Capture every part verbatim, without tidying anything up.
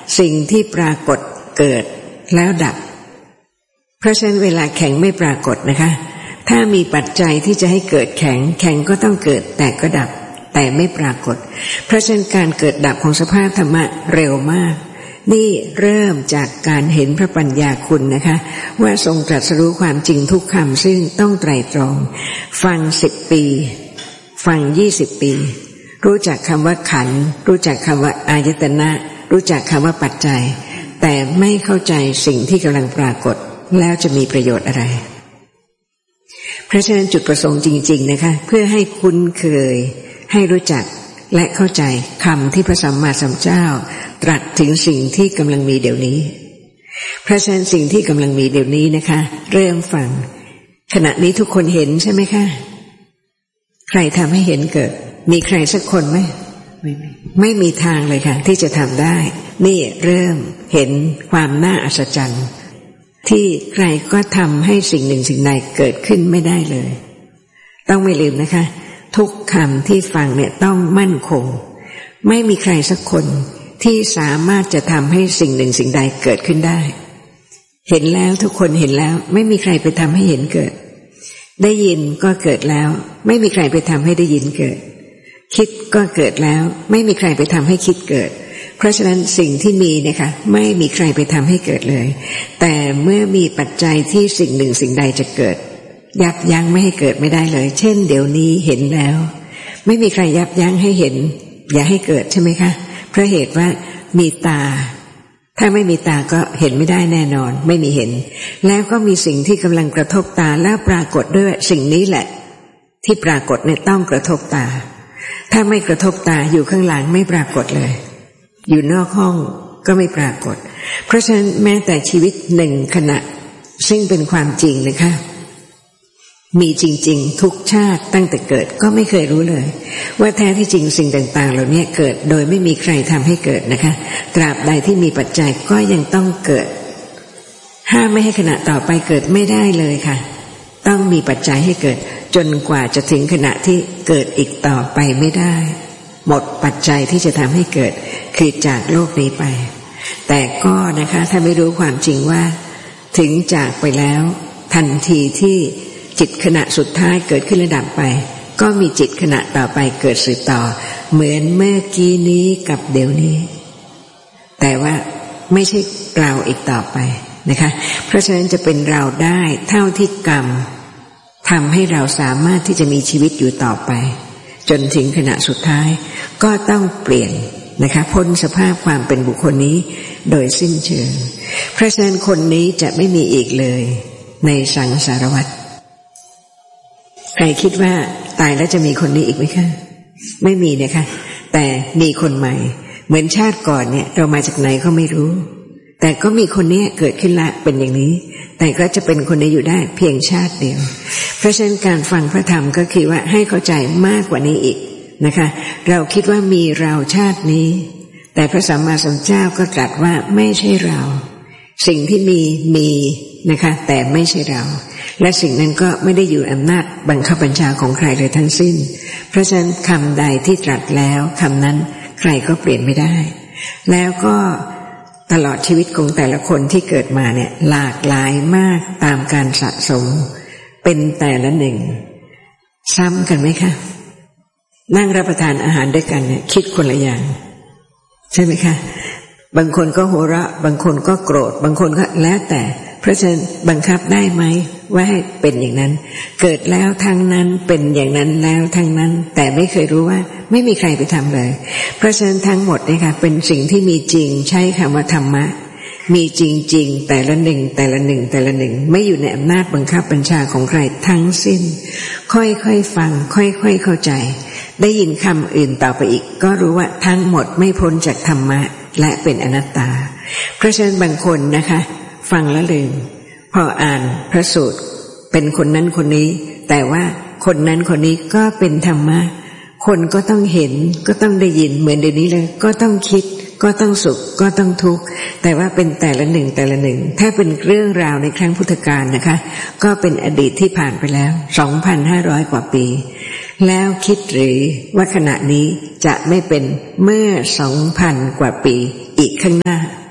สิ่งที่ปรากฏเกิดแล้วดับเพราะฉะนั้นเวลาแข็งไม่ปรากฏนะคะถ้ามีปัจจัยที่จะให้เกิดแข็งแข็งก็ต้องเกิดแต่ก็ดับแต่ไม่ปรากฏเพราะฉะนั้นการเกิดดับของสภาพธรรมะเร็วมากนี่เริ่มจากการเห็นพระปัญญาคุณนะคะว่าทรงตรัสรู้ความจริงทุกคำซึ่งต้องไตร่ตรองฟังสิบปีฟังยี่สิบปีรู้จักคำว่าขันธ์รู้จักคำว่าอายตนะรู้จักคำว่าปัจจัยแต่ไม่เข้าใจสิ่งที่กำลังปรากฏแล้วจะมีประโยชน์อะไรเพราะฉะนั้นจุดประสงค์จริงๆนะคะเพื่อให้คุ้นเคยให้รู้จักและเข้าใจคำที่พระสัมมาสัมพุทธเจ้าตรัสถึงสิ่งที่กำลังมีเดี๋ยวนี้เพราะฉะนั้นสิ่งที่กำลังมีเดี๋ยวนี้นะคะเริ่มฟังขณะนี้ทุกคนเห็นใช่ไหมคะใครทำให้เห็นเกิดมีใครสักคนไหมไม่มีไม่มีทางเลยค่ะที่จะทำได้นี่เริ่มเห็นความน่าอัศจรรย์ที่ใครก็ทำให้สิ่งหนึ่งสิ่งใดเกิดขึ้นไม่ได้เลยต้องไม่ลืมนะคะทุกคำที่ฟังเนี่ยต้องมั่นคงไม่มีใครสักคนที่สามารถจะทำให้สิ่งหนึ่งสิ่งใดเกิดขึ้นได้เห็นแล้วทุกคนเห็นแล้วไม่มีใครไปทำให้เห็นเกิดได้ยินก็เกิดแล้วไม่มีใครไปทำให้ได้ยินเกิดคิดก็เกิดแล้วไม่มีใครไปทำให้คิดเกิดเพราะฉะนั้นสิ่งที่มีเนี่ยค่ะไม่มีใครไปทำให้เกิดเลยแต่เมื่อมีปัจจัยที่สิ่งหนึ่งสิ่งใดจะเกิดยับยั้งไม่ให้เกิดไม่ได้เลยเช่นเดี๋ยวนี้เห็นแล้วไม่มีใครยับยั้งให้เห็นอย่าให้เกิดใช่ไหมคะเพราะเหตุว่ามีตาถ้าไม่มีตาก็เห็นไม่ได้แน่นอนไม่มีเห็นแล้วก็มีสิ่งที่กำลังกระทบตาแล้วปรากฏด้วยสิ่งนี้แหละที่ปรากฏเนี่ยต้องกระทบตาถ้าไม่กระทบตาอยู่ข้างหลังไม่ปรากฏเลยอยู่นอกห้องก็ไม่ปรากฏเพราะฉะนั้นแม้แต่ชีวิตหนึ่งขณะซึ่งเป็นความจริงนะคะมีจริงๆทุกชาติตั้งแต่เกิดก็ไม่เคยรู้เลยว่าแท้ที่จริงสิ่งต่างๆเหล่านี้เกิดโดยไม่มีใครทำให้เกิดนะคะตราบใดที่มีปัจจัยก็ยังต้องเกิดห้ามไม่ให้ขณะต่อไปเกิดไม่ได้เลยค่ะต้องมีปัจจัยให้เกิดจนกว่าจะถึงขณะที่เกิดอีกต่อไปไม่ได้หมดปัจจัยที่จะทำให้เกิดคือจากโลกนี้ไปแต่ก็นะคะถ้าไม่รู้ความจริงว่าถึงจากไปแล้วทันทีที่จิตขณะสุดท้ายเกิดขึ้นระดับไปก็มีจิตขณะต่อไปเกิดสืบต่อเหมือนเมื่อกี้นี้กับเดี๋ยวนี้แต่ว่าไม่ใช่เราอีกต่อไปนะคะเพราะฉะนั้นจะเป็นเราได้เท่าที่กรรมทำให้เราสามารถที่จะมีชีวิตอยู่ต่อไปจนถึงขณะสุดท้ายก็ต้องเปลี่ยนนะคะพ้นสภาพความเป็นบุคคลนี้โดยสิ้นเชิงเพราะฉะนั้นคนนี้จะไม่มีอีกเลยในสังสารวัฏใครคิดว่าตายแล้วจะมีคนนี้อีกไหมคะไม่มีนะคะแต่มีคนใหม่เหมือนชาติก่อนเนี่ยเรามาจากไหนก็ไม่รู้แต่ก็มีคนนี้เกิดขึ้นละเป็นอย่างนี้แต่ก็จะเป็นคนนี้อยู่ได้เพียงชาติเดียวเพราะฉะนั้นการฟังพระธรรมก็คือว่าให้เข้าใจมากกว่านี้อีกนะคะเราคิดว่ามีเราชาตินี้แต่พระสัมมาสัมพุทธเจ้าก็ตรัสว่าไม่ใช่เราสิ่งที่มีมีนะคะแต่ไม่ใช่เราและสิ่งนั้นก็ไม่ได้อยู่อำนาจบังคับบัญชาของใครเลยทั้งสิ้นเพราะฉะนั้นคำใดที่ตรัสแล้วคำนั้นใครก็เปลี่ยนไม่ได้แล้วก็ตลอดชีวิตของแต่ละคนที่เกิดมาเนี่ยหลากหลายมากตามการสะสมเป็นแต่ละหนึ่งซ้ำกันไหมคะนั่งรับประทานอาหารด้วยกันเนี่ยคิดคนละอย่างใช่ไหมคะบางคนก็หัวเราะบางคนก็โกรธบางคนก็แล้วแต่เพราะฉะนั้นบังคับได้ไหมว่าให้เป็นอย่างนั้นเกิดแล้วทั้งนั้นเป็นอย่างนั้นแล้วทั้งนั้นแต่ไม่เคยรู้ว่าไม่มีใครไปทำเลยเพราะฉะนั้นทั้งหมดเนี่ยค่ะเป็นสิ่งที่มีจริงใช้คำว่าธรรมะมีจริงๆแต่ละหนึ่งแต่ละหนึ่งแต่ละหนึ่งไม่อยู่ในอำนาจบังคับบัญชาของใครทั้งสิ้นค่อยๆฟังค่อยๆเข้าใจได้ยินคำอื่นต่อไปอีกก็รู้ว่าทั้งหมดไม่พ้นจากธรรมะและเป็นอนัตตาเพราะฉะนั้นบางคนนะคะฟังแล้วลืมพออ่านพระสูตรเป็นคนนั้นคนนี้แต่ว่าคนนั้นคนนี้ก็เป็นธรรมะคนก็ต้องเห็นก็ต้องได้ยินเหมือนเดี๋ยวนี้เลยก็ต้องคิดก็ต้องสุขก็ต้องทุกข์แต่ว่าเป็นแต่ละหนึ่งแต่ละหนึ่งถ้าเป็นเรื่องราวในครั้งพุทธกาลนะคะก็เป็นอดีตที่ผ่านไปแล้ว สองพันห้าร้อย กว่าปีแล้วคิดหรือว่าขณะนี้จะไม่เป็นเมื่อ สองพัน กว่าปีอีกข้างหน้า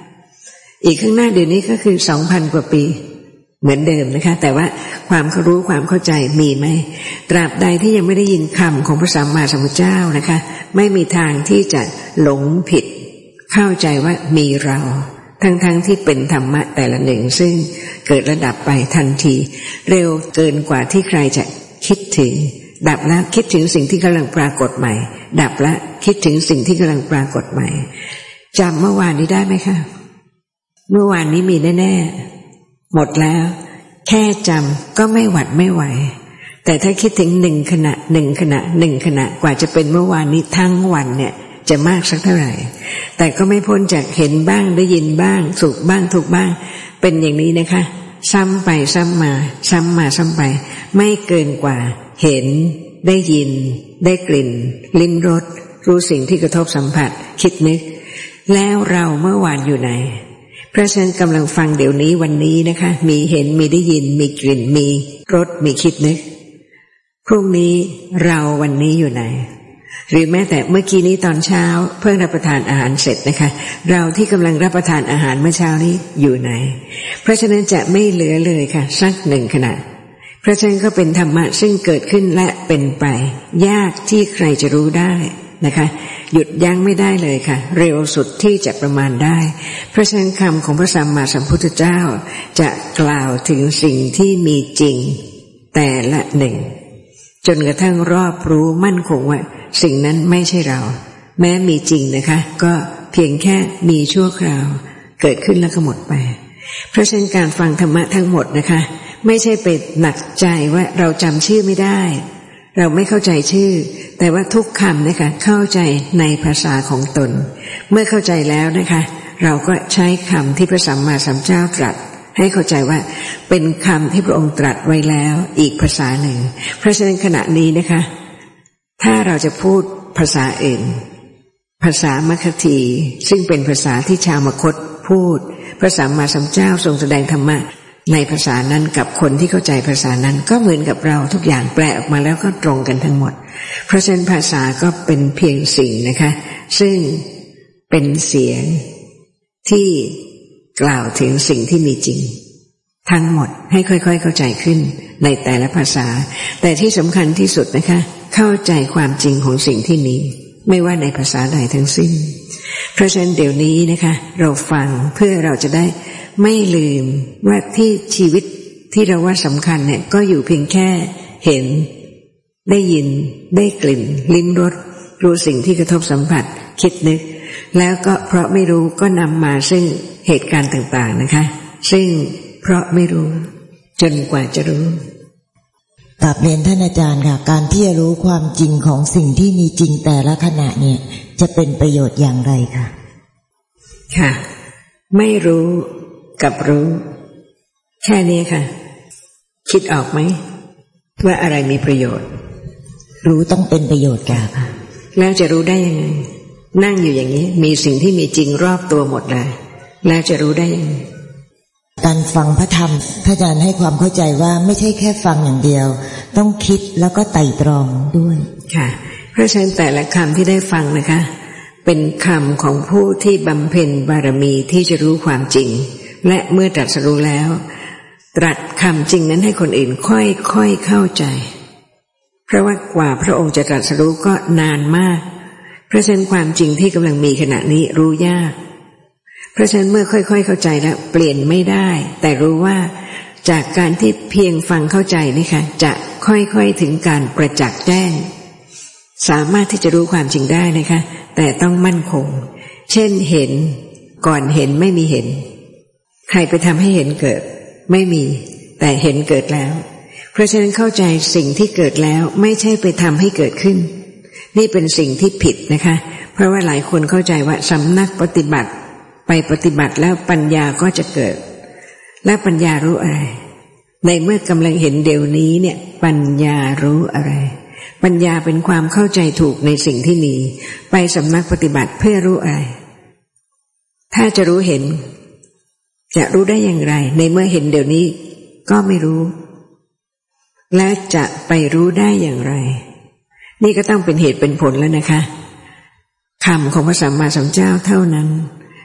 อีกข้างหน้าเดี๋ยวนี้ก็คือสองพันกว่าปีเหมือนเดิมนะคะแต่ว่าความรู้ความเข้าใจมีไหมตราบใดที่ยังไม่ได้ยินคำของพระสัมมาสัมพุทธเจ้านะคะไม่มีทางที่จะหลงผิดเข้าใจว่ามีเราทั้งๆ ท, ที่เป็นธรรมะแต่ละหนึ่งซึ่งเกิดระดับไปทันทีเร็วเกินกว่าที่ใครจะคิดถึงดับแล้วคิดถึงสิ่งที่กำลังปรากฏใหม่ดับแล้วคิดถึงสิ่งที่กำลังปรากฏใหม่จำเมื่อวานนี้ได้ไหมคะเมื่อวานนี้มีแน่ๆหมดแล้วแค่จำก็ไม่หวัดไม่ไหวแต่ถ้าคิดถึงหนึ่งขณะหนึ่งขณะหนึ่งขณะกว่าจะเป็นเมื่อวานนี้ทั้งวันเนี่ยจะมากสักเท่าไหร่แต่ก็ไม่พ้นจากเห็นบ้างได้ยินบ้างสุขบ้างทุกข์บ้างเป็นอย่างนี้นะคะซ้ำไปซ้ำมาซ้ำมาซ้ำไปไม่เกินกว่าเห็นได้ยินได้กลิ่นลิ้มรสรู้สิ่งที่กระทบสัมผัสคิดนึกแล้วเราเมื่อวานอยู่ไหนเพราะฉะนั้นกำลังฟังเดี๋ยวนี้วันนี้นะคะมีเห็นมีได้ยินมีกลิ่นมีรสมีคิดนึกพรุ่งนี้เราวันนี้อยู่ไหนหรือแม้แต่เมื่อกี้นี้ตอนเช้าเพิ่งรับประทานอาหารเสร็จนะคะเราที่กำลังรับประทานอาหารเมื่อเช้านี้อยู่ไหนเพราะฉะนั้นจะไม่เหลือเลยค่ะสักหนึ่งขณะเพราะฉะนั้นก็เป็นธรรมะซึ่งเกิดขึ้นและเป็นไปยากที่ใครจะรู้ได้นะคะหยุดยั้งไม่ได้เลยค่ะเร็วสุดที่จะประมาณได้เพราะฉะนั้นคำของพระสัมมาสัมพุทธเจ้าจะกล่าวถึงสิ่งที่มีจริงแต่ละหนึ่งจนกระทั่งรอบรู้มั่นคงว่าสิ่งนั้นไม่ใช่เราแม้มีจริงนะคะก็เพียงแค่มีชั่วคราวเกิดขึ้นแล้วก็หมดไปเพราะฉะนั้นการฟังธรรมะทั้งหมดนะคะไม่ใช่ไปหนักใจว่าเราจำชื่อไม่ได้เราไม่เข้าใจชื่อแต่ว่าทุกคำนะคะเข้าใจในภาษาของตนเมื่อเข้าใจแล้วนะคะเราก็ใช้คำที่พระสัมมาสัมพุทธเจ้าตรัสให้เข้าใจว่าเป็นคำที่พระองค์ตรัสไว้แล้วอีกภาษาหนึ่งเพราะฉะนั้นขณะนี้นะคะถ้าเราจะพูดภาษาอื่นภาษามัคคธีซึ่งเป็นภาษาที่ชาวมคธพูดพระสัมมาสัมพุทธเจ้าทรงแสดงธรรมะในภาษานั้นกับคนที่เข้าใจภาษานั้นก็เหมือนกับเราทุกอย่างแปลออกมาแล้วก็ตรงกันทั้งหมดเพราะฉะนั้นภาษาก็เป็นเพียงสิ่งนะคะซึ่งเป็นเสียงที่กล่าวถึงสิ่งที่มีจริงทั้งหมดให้ค่อยๆเข้าใจขึ้นในแต่ละภาษาแต่ที่สำคัญที่สุดนะคะเข้าใจความจริงของสิ่งที่มีไม่ว่าในภาษาใดทั้งสิ้นเพราะฉะนั้นเดี๋ยวนี้นะคะเราฟังเพื่อเราจะได้ไม่ลืมว่าที่ชีวิตที่เราว่าสำคัญเนี่ยก็อยู่เพียงแค่เห็นได้ยินได้กลิ่นลิ้มรสรู้สิ่งที่กระทบสัมผัสคิดนึกแล้วก็เพราะไม่รู้ก็นำมาซึ่งเหตุการณ์ต่างๆนะคะซึ่งเพราะไม่รู้จนกว่าจะรู้กราบเรียนท่านอาจารย์ค่ะการที่จะรู้ความจริงของสิ่งที่มีจริงแต่ละขณะเนี่ยจะเป็นประโยชน์อย่างไรคะค่ะไม่รู้กับรู้แค่นี้ค่ะคิดออกไหมว่าอะไรมีประโยชน์รู้ต้องเป็นประโยชน์ค่ะแล้วจะรู้ได้ยังไงนั่งอยู่อย่างนี้มีสิ่งที่มีจริงรอบตัวหมดเลยแล้วจะรู้ได้ยังไงการฟังพระธรรมท่านอาจารย์ให้ความเข้าใจว่าไม่ใช่แค่ฟังอย่างเดียวต้องคิดแล้วก็ไตร่ตรองด้วยค่ะเพราะฉะนั้นแต่ละคำที่ได้ฟังนะคะเป็นคำของผู้ที่บำเพ็ญบารมีที่จะรู้ความจริงและเมื่อตรัสรู้แล้วตรัสคำจริงนั้นให้คนอื่นค่อยๆเข้าใจเพราะว่ากว่าพระองค์จะตรัสรู้ก็นานมากเพราะฉะนั้นความจริงที่กำลังมีขณะนี้รู้ยากเพราะฉะนั้นเมื่อค่อยๆเข้าใจแล้วเปลี่ยนไม่ได้แต่รู้ว่าจากการที่เพียงฟังเข้าใจนี่ค่ะจะค่อยๆถึงการประจักษ์แจ้งสามารถที่จะรู้ความจริงได้นะคะแต่ต้องมั่นคงเช่นเห็นก่อนเห็นไม่มีเห็นใครไปทำให้เห็นเกิดไม่มีแต่เห็นเกิดแล้วเพราะฉะนั้นเข้าใจสิ่งที่เกิดแล้วไม่ใช่ไปทำให้เกิดขึ้นนี่เป็นสิ่งที่ผิดนะคะเพราะว่าหลายคนเข้าใจว่าสำนักปฏิบัติไปปฏิบัติแล้วปัญญาก็จะเกิดและปัญญารู้อะไรในเมื่อกำลังเห็นเดี๋ยวนี้เนี่ยปัญญารู้อะไรปัญญาเป็นความเข้าใจถูกในสิ่งที่มีไปสำนักปฏิบัติเพื่อรู้อะไรถ้าจะรู้เห็นจะรู้ได้อย่างไรในเมื่อเห็นเดี๋ยวนี้ก็ไม่รู้และจะไปรู้ได้อย่างไรนี่ก็ต้องเป็นเหตุเป็นผลแล้วนะคะคำของพระสัมมาสัมพุทธเจ้าเท่านั้น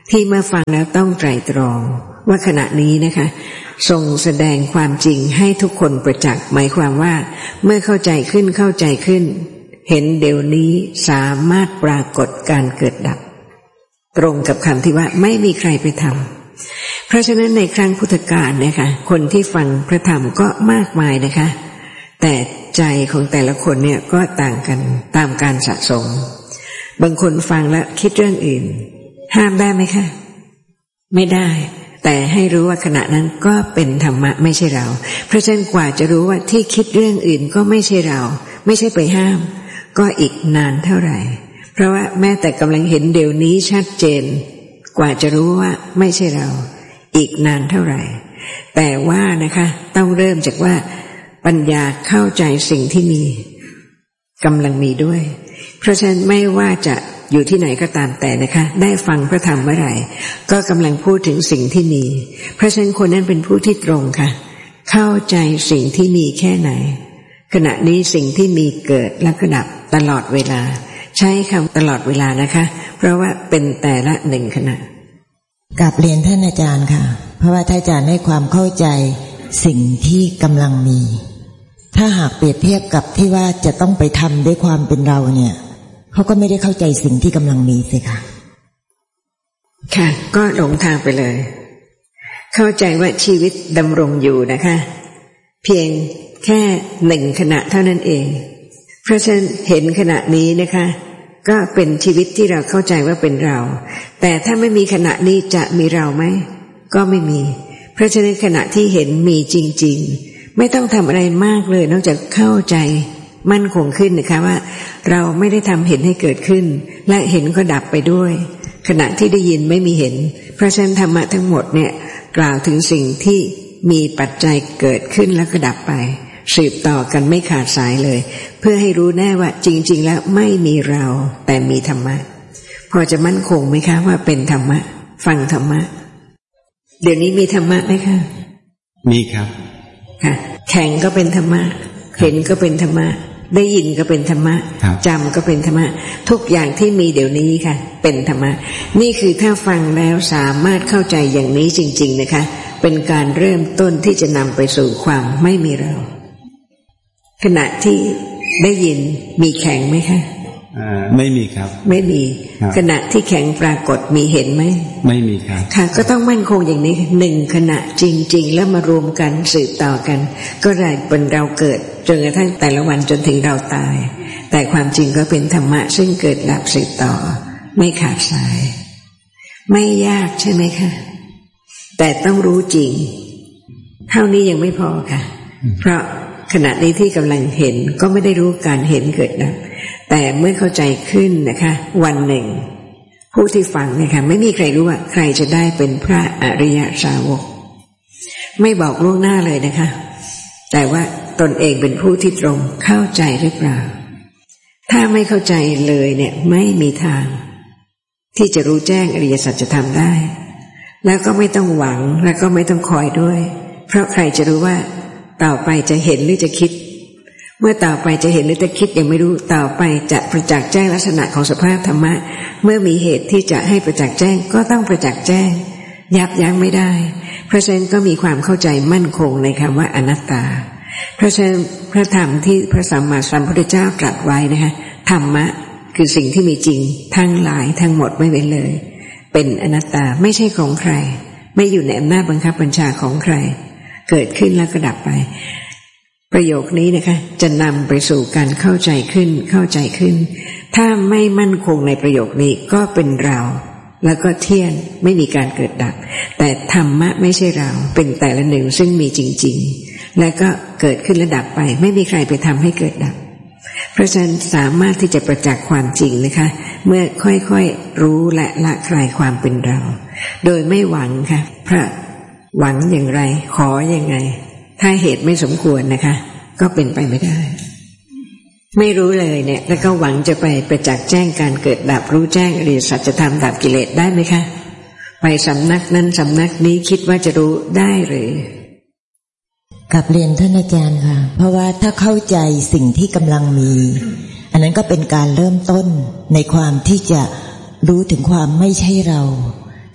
ที่เมื่อฟังแล้วต้องไตร่ตรองว่าขณะนี้นะคะทรงแสดงความจริงให้ทุกคนประจักษ์หมายความว่าเมื่อเข้าใจขึ้นเข้าใจขึ้นเห็นเดี๋ยวนี้สามารถปรากฏการเกิดดับตรงกับคำที่ว่าไม่มีใครไปทำเพราะฉะนั้นในครั้งพุทธกาลนะคะคนที่ฟังพระธรรมก็มากมายนะคะแต่ใจของแต่ละคนเนี่ยก็ต่างกันตามการสะสมบางคนฟังแล้วคิดเรื่องอื่นห้ามได้ไหมคะไม่ได้แต่ให้รู้ว่าขณะนั้นก็เป็นธรรมะไม่ใช่เราเพราะฉะนั้นกว่าจะรู้ว่าที่คิดเรื่องอื่นก็ไม่ใช่เราไม่ใช่ไปห้ามก็อีกนานเท่าไหร่เพราะว่าแม้แต่กำลังเห็นเดี๋ยวนี้ชัดเจนกว่าจะรู้ว่าไม่ใช่เราอีกนานเท่าไหร่แต่ว่านะคะต้องเริ่มจากว่าปัญญาเข้าใจสิ่งที่มีกำลังมีด้วยเพราะฉะนั้นไม่ว่าจะอยู่ที่ไหนก็ตามแต่นะคะได้ฟังพระธรรมเมื่อไหร่ก็กำลังพูดถึงสิ่งที่มีเพราะฉะนั้นคนนั้นเป็นผู้ที่ตรงค่ะเข้าใจสิ่งที่มีแค่ไหนขณะนี้สิ่งที่มีเกิดและก็ดับตลอดเวลาใช้คำตลอดเวลานะคะเพราะว่าเป็นแต่ละหนึ่งขณะกราบเรียนท่านอาจารย์ค่ะเพราะว่าท่านอาจารย์ให้ความเข้าใจสิ่งที่กำลังมีถ้าหากเปรียบเทียบกับที่ว่าจะต้องไปทำด้วยความเป็นเราเนี่ยเขาก็ไม่ได้เข้าใจสิ่งที่กำลังมีสิค่ะค่ะก็หลงทางไปเลยเข้าใจว่าชีวิตดำรงอยู่นะคะเพียงแค่หนึ่งขณะเท่านั้นเองเพราะฉะนั้นเห็นขณะนี้นะคะก็เป็นชีวิตที่เราเข้าใจว่าเป็นเราแต่ถ้าไม่มีขณะนี้จะมีเราไหมก็ไม่มีเพราะฉะนั้นขณะที่เห็นมีจริงๆไม่ต้องทำอะไรมากเลยนอกจากเข้าใจมั่นคงขึ้นนะคะว่าเราไม่ได้ทำเห็นให้เกิดขึ้นและเห็นก็ดับไปด้วยขณะที่ได้ยินไม่มีเห็นเพราะฉะนั้นธรรมะทั้งหมดเนี่ยกล่าวถึงสิ่งที่มีปัจจัยเกิดขึ้นแล้วก็ดับไปสืบต่อกันไม่ขาดสายเลยเพื่อให้รู้แน่ว่าจริงๆแล้วไม่มีเราแต่มีธรรมะพอจะมั่นคงไหมคะว่าเป็นธรรมะฟังธรรมะเดี๋ยวนี้มีธรรมะไหมคะมีครับค่ะแข่งก็เป็นธรรมะเห็นก็เป็นธรรมะได้ยินก็เป็นธรรมะจำก็เป็นธรรมะทุกอย่างที่มีเดี๋ยวนี้ค่ะเป็นธรรมะนี่คือถ้าฟังแล้วสามารถเข้าใจอย่างนี้จริงๆนะคะเป็นการเริ่มต้นที่จะนำไปสู่ความไม่มีเราขณะที่ได้ยินมีแข็งไหมคะไม่มีครับไม่มีขณะที่แข็งปรากฏมีเห็นไหมไม่มีครับค่ะก็ต้องมั่นคงอย่างนี้หนึ่งขณะจริงๆแล้วมารวมกันสืบต่อกันก็ได้เป็นเราเกิดจนกระทั่งแต่ละวันจนถึงเราตายแต่ความจริงก็เป็นธรรมะซึ่งเกิดดับสืบต่อไม่ขาดสายไม่ยากใช่ไหมคะแต่ต้องรู้จริงเท่านี้ยังไม่พอค่ะเพราะขณะนี้ที่กำลังเห็นก็ไม่ได้รู้การเห็นเกิดดับแต่เมื่อเข้าใจขึ้นนะคะวันหนึ่งผู้ที่ฟังนะคะไม่มีใครรู้ว่าใครจะได้เป็นพระอริยสาวกไม่บอกล่วงหน้าเลยนะคะแต่ว่าตนเองเป็นผู้ที่ตรงเข้าใจหรือเปล่าถ้าไม่เข้าใจเลยเนี่ยไม่มีทางที่จะรู้แจ้งอริยสัจธรรมได้แล้วก็ไม่ต้องหวังแล้วก็ไม่ต้องคอยด้วยเพราะใครจะรู้ว่าต่อไปจะเห็นหรือจะคิดเมื่อต่อไปจะเห็นหรือจะคิดยังไม่รู้ต่อไปจะประจักษ์แจ้งลักษณะของสภาพธรรมะเมื่อมีเหตุที่จะให้ประจักษ์แจ้งก็ต้องประจักษ์แจ้งยับยั้งไม่ได้เพราะฉะนั้นก็มีความเข้าใจมั่นคงในคำว่าอนัตตาเพราะฉะนั้นพระธรรมที่พระสัมมาสัมพุทธเจ้าตรัสไว้นะคะธรรมะคือสิ่งที่มีจริงทั้งหลายทั้งหมดไม่เว้นเลยเป็นอนัตตาไม่ใช่ของใครไม่อยู่ในอำนาจบังคับบัญชาของใครเกิดขึ้นแล้วก็ดับไปประโยคนี้นะคะจะนำไปสู่การเข้าใจขึ้นเข้าใจขึ้นถ้าไม่มั่นคงในประโยคนี้ก็เป็นเราแล้วก็เที่ยงไม่มีการเกิดดับแต่ธรรมะไม่ใช่เราเป็นแต่ละหนึ่งซึ่งมีจริงๆแล้วก็เกิดขึ้นและดับไปไม่มีใครไปทำให้เกิดดับเพราะฉะนั้นสามารถที่จะประจักษ์ความจริงนะคะเมื่อค่อยๆรู้และละคลายความเป็นเราโดยไม่หวังค่ะพระหวังอย่างไรขออย่างไงถ้าเหตุไม่สมควรนะคะก็เป็นไปไม่ได้ไม่รู้เลยเนี่ยแล้วก็หวังจะไปประจักษ์แจ้งการเกิดดับรู้แจ้งอริยสัจธรรมดับกิเลสได้ไหมคะไปสำนักนั้นสำนักนี้คิดว่าจะรู้ได้หรือกับเรียนท่านอาจารย์ค่ะเพราะว่าถ้าเข้าใจสิ่งที่กำลังมีอันนั้นก็เป็นการเริ่มต้นในความที่จะรู้ถึงความไม่ใช่เรา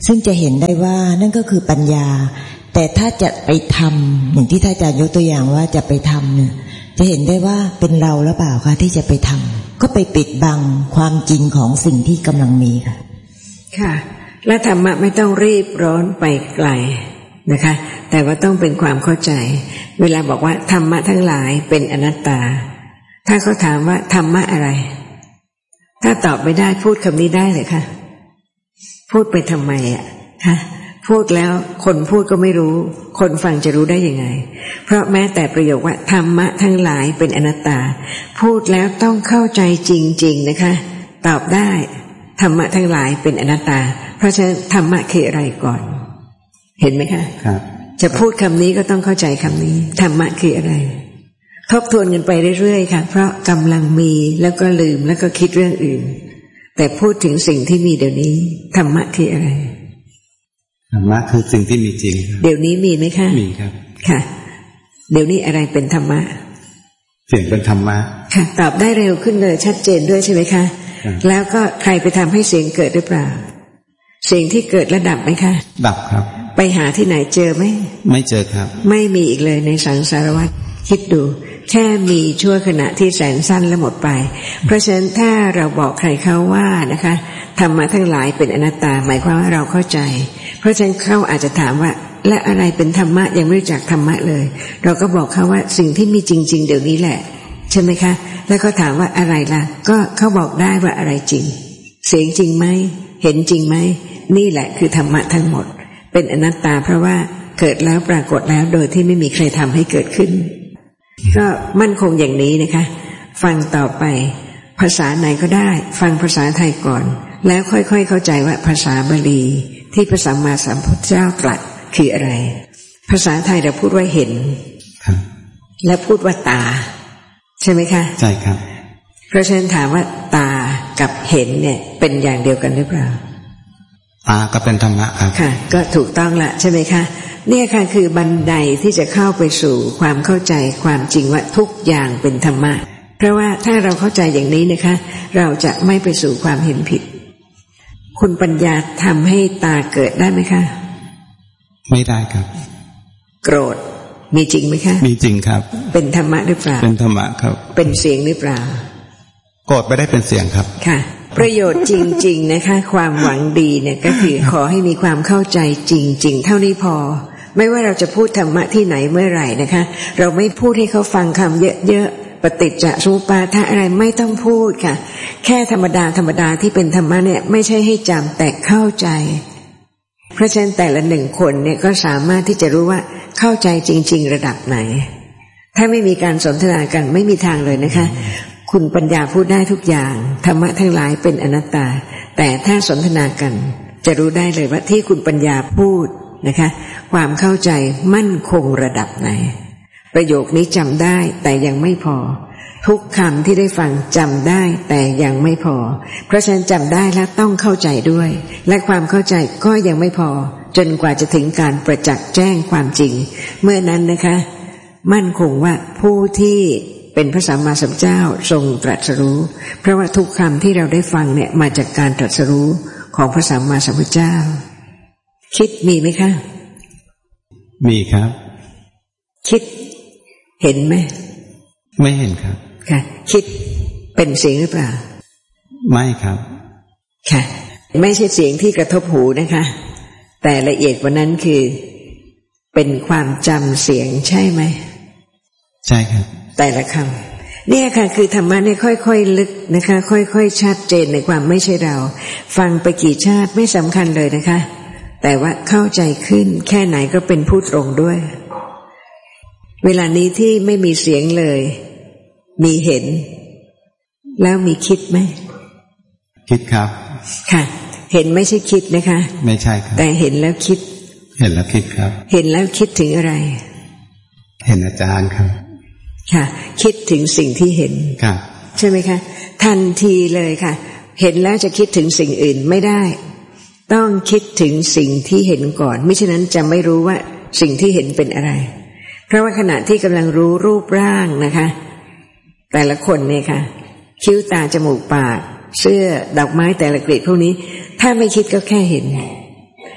ซึ่งจะเห็นได้ว่านั่นก็คือปัญญาแต่ถ้าจะไปทำอย่างที่ท่านอาจารย์ยกตัวอย่างว่าจะไปทำเนี่ยจะเห็นได้ว่าเป็นเราหรือเปล่าคะที่จะไปทำก็ไปปิดบังความจริงของสิ่งที่กำลังมีค่ะค่ะและธรรมะไม่ต้องรีบร้อนไปไกลนะคะแต่ว่าต้องเป็นความเข้าใจเวลาบอกว่าธรรมะทั้งหลายเป็นอนัตตาถ้าเขาถามว่าธรรมะอะไรถ้าตอบไม่ได้พูดคำนี้ได้เลยค่ะพูดไปทำไมอ่ะฮะพูดแล้วคนพูดก็ไม่รู้คนฟังจะรู้ได้ยังไงเพราะแม้แต่ประโยคว่าธรรมะทั้งหลายเป็นอนัตตาพูดแล้วต้องเข้าใจจริงๆนะคะตอบได้ธรรมะทั้งหลายเป็นอนัตตาเพราะฉะนั้นธรรมะคืออะไรก่อนเห็นไหมคะครับจะพูดคำนี้ก็ต้องเข้าใจคำนี้ธรรมะคืออะไรทบทวนกันไปเรื่อยๆค่ะเพราะกำลังมีแล้วก็ลืมแล้วก็คิดเรื่องอื่นแต่พูดถึงสิ่งที่มีเดี๋ยวนี้ธรรมะคืออะไรธรรมะคือสิ่งที่มีจริงเดี๋ยวนี้มีไหมคะมีครับค่ะเดี๋ยวนี้อะไรเป็นธรรมะเสียงเป็นธรรมะค่ะตอบได้เร็วขึ้นเลยชัดเจนด้วยใช่ไหมคะแล้วก็ใครไปทำให้เสียงเกิดหรือเปล่าเสียงที่เกิดและดับไหมคะดับครับไปหาที่ไหนเจอไหมไม่เจอครับไม่มีอีกเลยในสังสารวัฏคิดดูแค่มีชั่วขณะที่แสนสั้นและหมดไปเพราะฉะนั้นถ้าเราบอกใครเขาว่านะคะธรรมะทั้งหลายเป็นอนัตตาหมายความว่าเราเข้าใจเพราะฉะนั้นเขาอาจจะถามว่าและอะไรเป็นธรรมะยังไม่รู้จักธรรมะเลยเราก็บอกเขาว่าสิ่งที่มีจริงๆเดี๋ยวนี้แหละใช่ไหมคะแล้วเขาถามว่าอะไรล่ะก็เขาบอกได้ว่าอะไรจริงเสียงจริงไหมเห็นจริงไหมนี่แหละคือธรรมะทั้งหมดเป็นอนัตตาเพราะว่าเกิดแล้วปรากฏแล้วโดยที่ไม่มีใครทำให้เกิดขึ้นก็มั่นคงอย่างนี้นะคะฟังต่อไปภาษาไหนก็ได้ฟังภาษาไทยก่อนแล้วค่อยๆเข้าใจว่าภาษาบาลีที่พระสัมมาสัมพุทธเจ้าตรัสคืออะไรภาษาไทยเราพูดว่าเห็นและพูดว่าตาใช่ไหมคะใช่ครับเพราะฉะนั้นถามว่าตากับเห็นเนี่ยเป็นอย่างเดียวกันหรือเปล่าตาก็เป็นธรรมะครับค่ะก็ถูกต้องละใช่ไหมคะเนี่ยค่ะคือบันไดที่จะเข้าไปสู่ความเข้าใจความจริงว่าทุกอย่างเป็นธรรมะเพราะว่าถ้าเราเข้าใจอย่างนี้นะคะเราจะไม่ไปสู่ความเห็นผิดคุณปัญญาทำให้ตาเกิดได้ไหมคะไม่ได้ครับโกรธมีจริงไหมคะมีจริงครับเป็นธรรมะหรือเปล่าเป็นธรรมะครับเป็นเสียงหรือเปล่าโกรธไม่ได้เป็นเสียงครับค่ะประโยชน์จริงๆนะคะความหวังดีเนี่ยก็คือขอให้มีความเข้าใจจริงๆเท่านี้พอไม่ว่าเราจะพูดธรรมะที่ไหนเมื่อไหร่นะคะเราไม่พูดให้เขาฟังคำเยอะๆปฏิจจสมุปบาทอะไรไม่ต้องพูดค่ะแค่ธรรมดาธรรมดาที่เป็นธรรมะเนี่ยไม่ใช่ให้จำแต่เข้าใจเพราะฉะนั้นแต่ละหนึ่งคนเนี่ยก็สามารถที่จะรู้ว่าเข้าใจจริงๆระดับไหนถ้าไม่มีการสนทนากันไม่มีทางเลยนะคะคุณปัญญาพูดได้ทุกอย่างธรรมะทั้งหลายเป็นอนัตตาแต่ถ้าสนทนากันจะรู้ได้เลยว่าที่คุณปัญญาพูดนะคะความเข้าใจมั่นคงระดับไหนประโยคนี้จำได้แต่ยังไม่พอทุกคำที่ได้ฟังจำได้แต่ยังไม่พอเพราะฉะนั้นจำได้แล้วต้องเข้าใจด้วยและความเข้าใจก็ยังไม่พอจนกว่าจะถึงการประจักษ์แจ้งความจริงเมื่อนั้นนะคะมั่นคงว่าผู้ที่เป็นพระสัมมาสัมพุทธเจ้าทรงตรัสรู้เพราะว่าทุกคำที่เราได้ฟังเนี่ยมาจากการตรัสรู้ของพระสัมมาสัมพุทธเจ้าคิดมีไหมคะมีครับคิดเห็นไหมไม่เห็นครับค่ะคิดเป็นเสียงหรือเปล่าไม่ครับค่ะไม่ใช่เสียงที่กระทบหูนะคะแต่ละเอียดกว่านั้นคือเป็นความจำเสียงใช่ไหมใช่ครับแต่ละคำเนี่ยค่ะคือธรรมะเนี่ยค่อยๆลึกนะคะค่อยๆชัดเจนในความไม่ใช่เราฟังไปกี่ชาติไม่สำคัญเลยนะคะแต่ว่าเข้าใจขึ้นแค่ไหนก็เป็นผู้ตรงด้วยเวลานี้ที่ไม่มีเสียงเลยมีเห็นแล้วมีคิดไหมคิดครับค่ะเห็นไม่ใช่คิดนะคะไม่ใช่ครับแต่เห็นแล้วคิดเห็นแล้วคิดครับเห็นแล้วคิดถึงอะไรเห็นอาจารย์ครับค่ะคิดถึงสิ่งที่เห็นครับใช่ไหมคะทันทีเลยค่ะเห็นแล้วจะคิดถึงสิ่งอื่นไม่ได้ต้องคิดถึงสิ่งที่เห็นก่อนมิฉะนั้นจะไม่รู้ว่าสิ่งที่เห็นเป็นอะไรเพราะว่าขณะที่กำลังรู้รูปร่างนะคะแต่ละคนเนี่ยค่ะคิ้วตาจมูกปากเสื้อดอกไม้แต่ละกลีบพวกนี้ถ้าไม่คิดก็แค่เห็น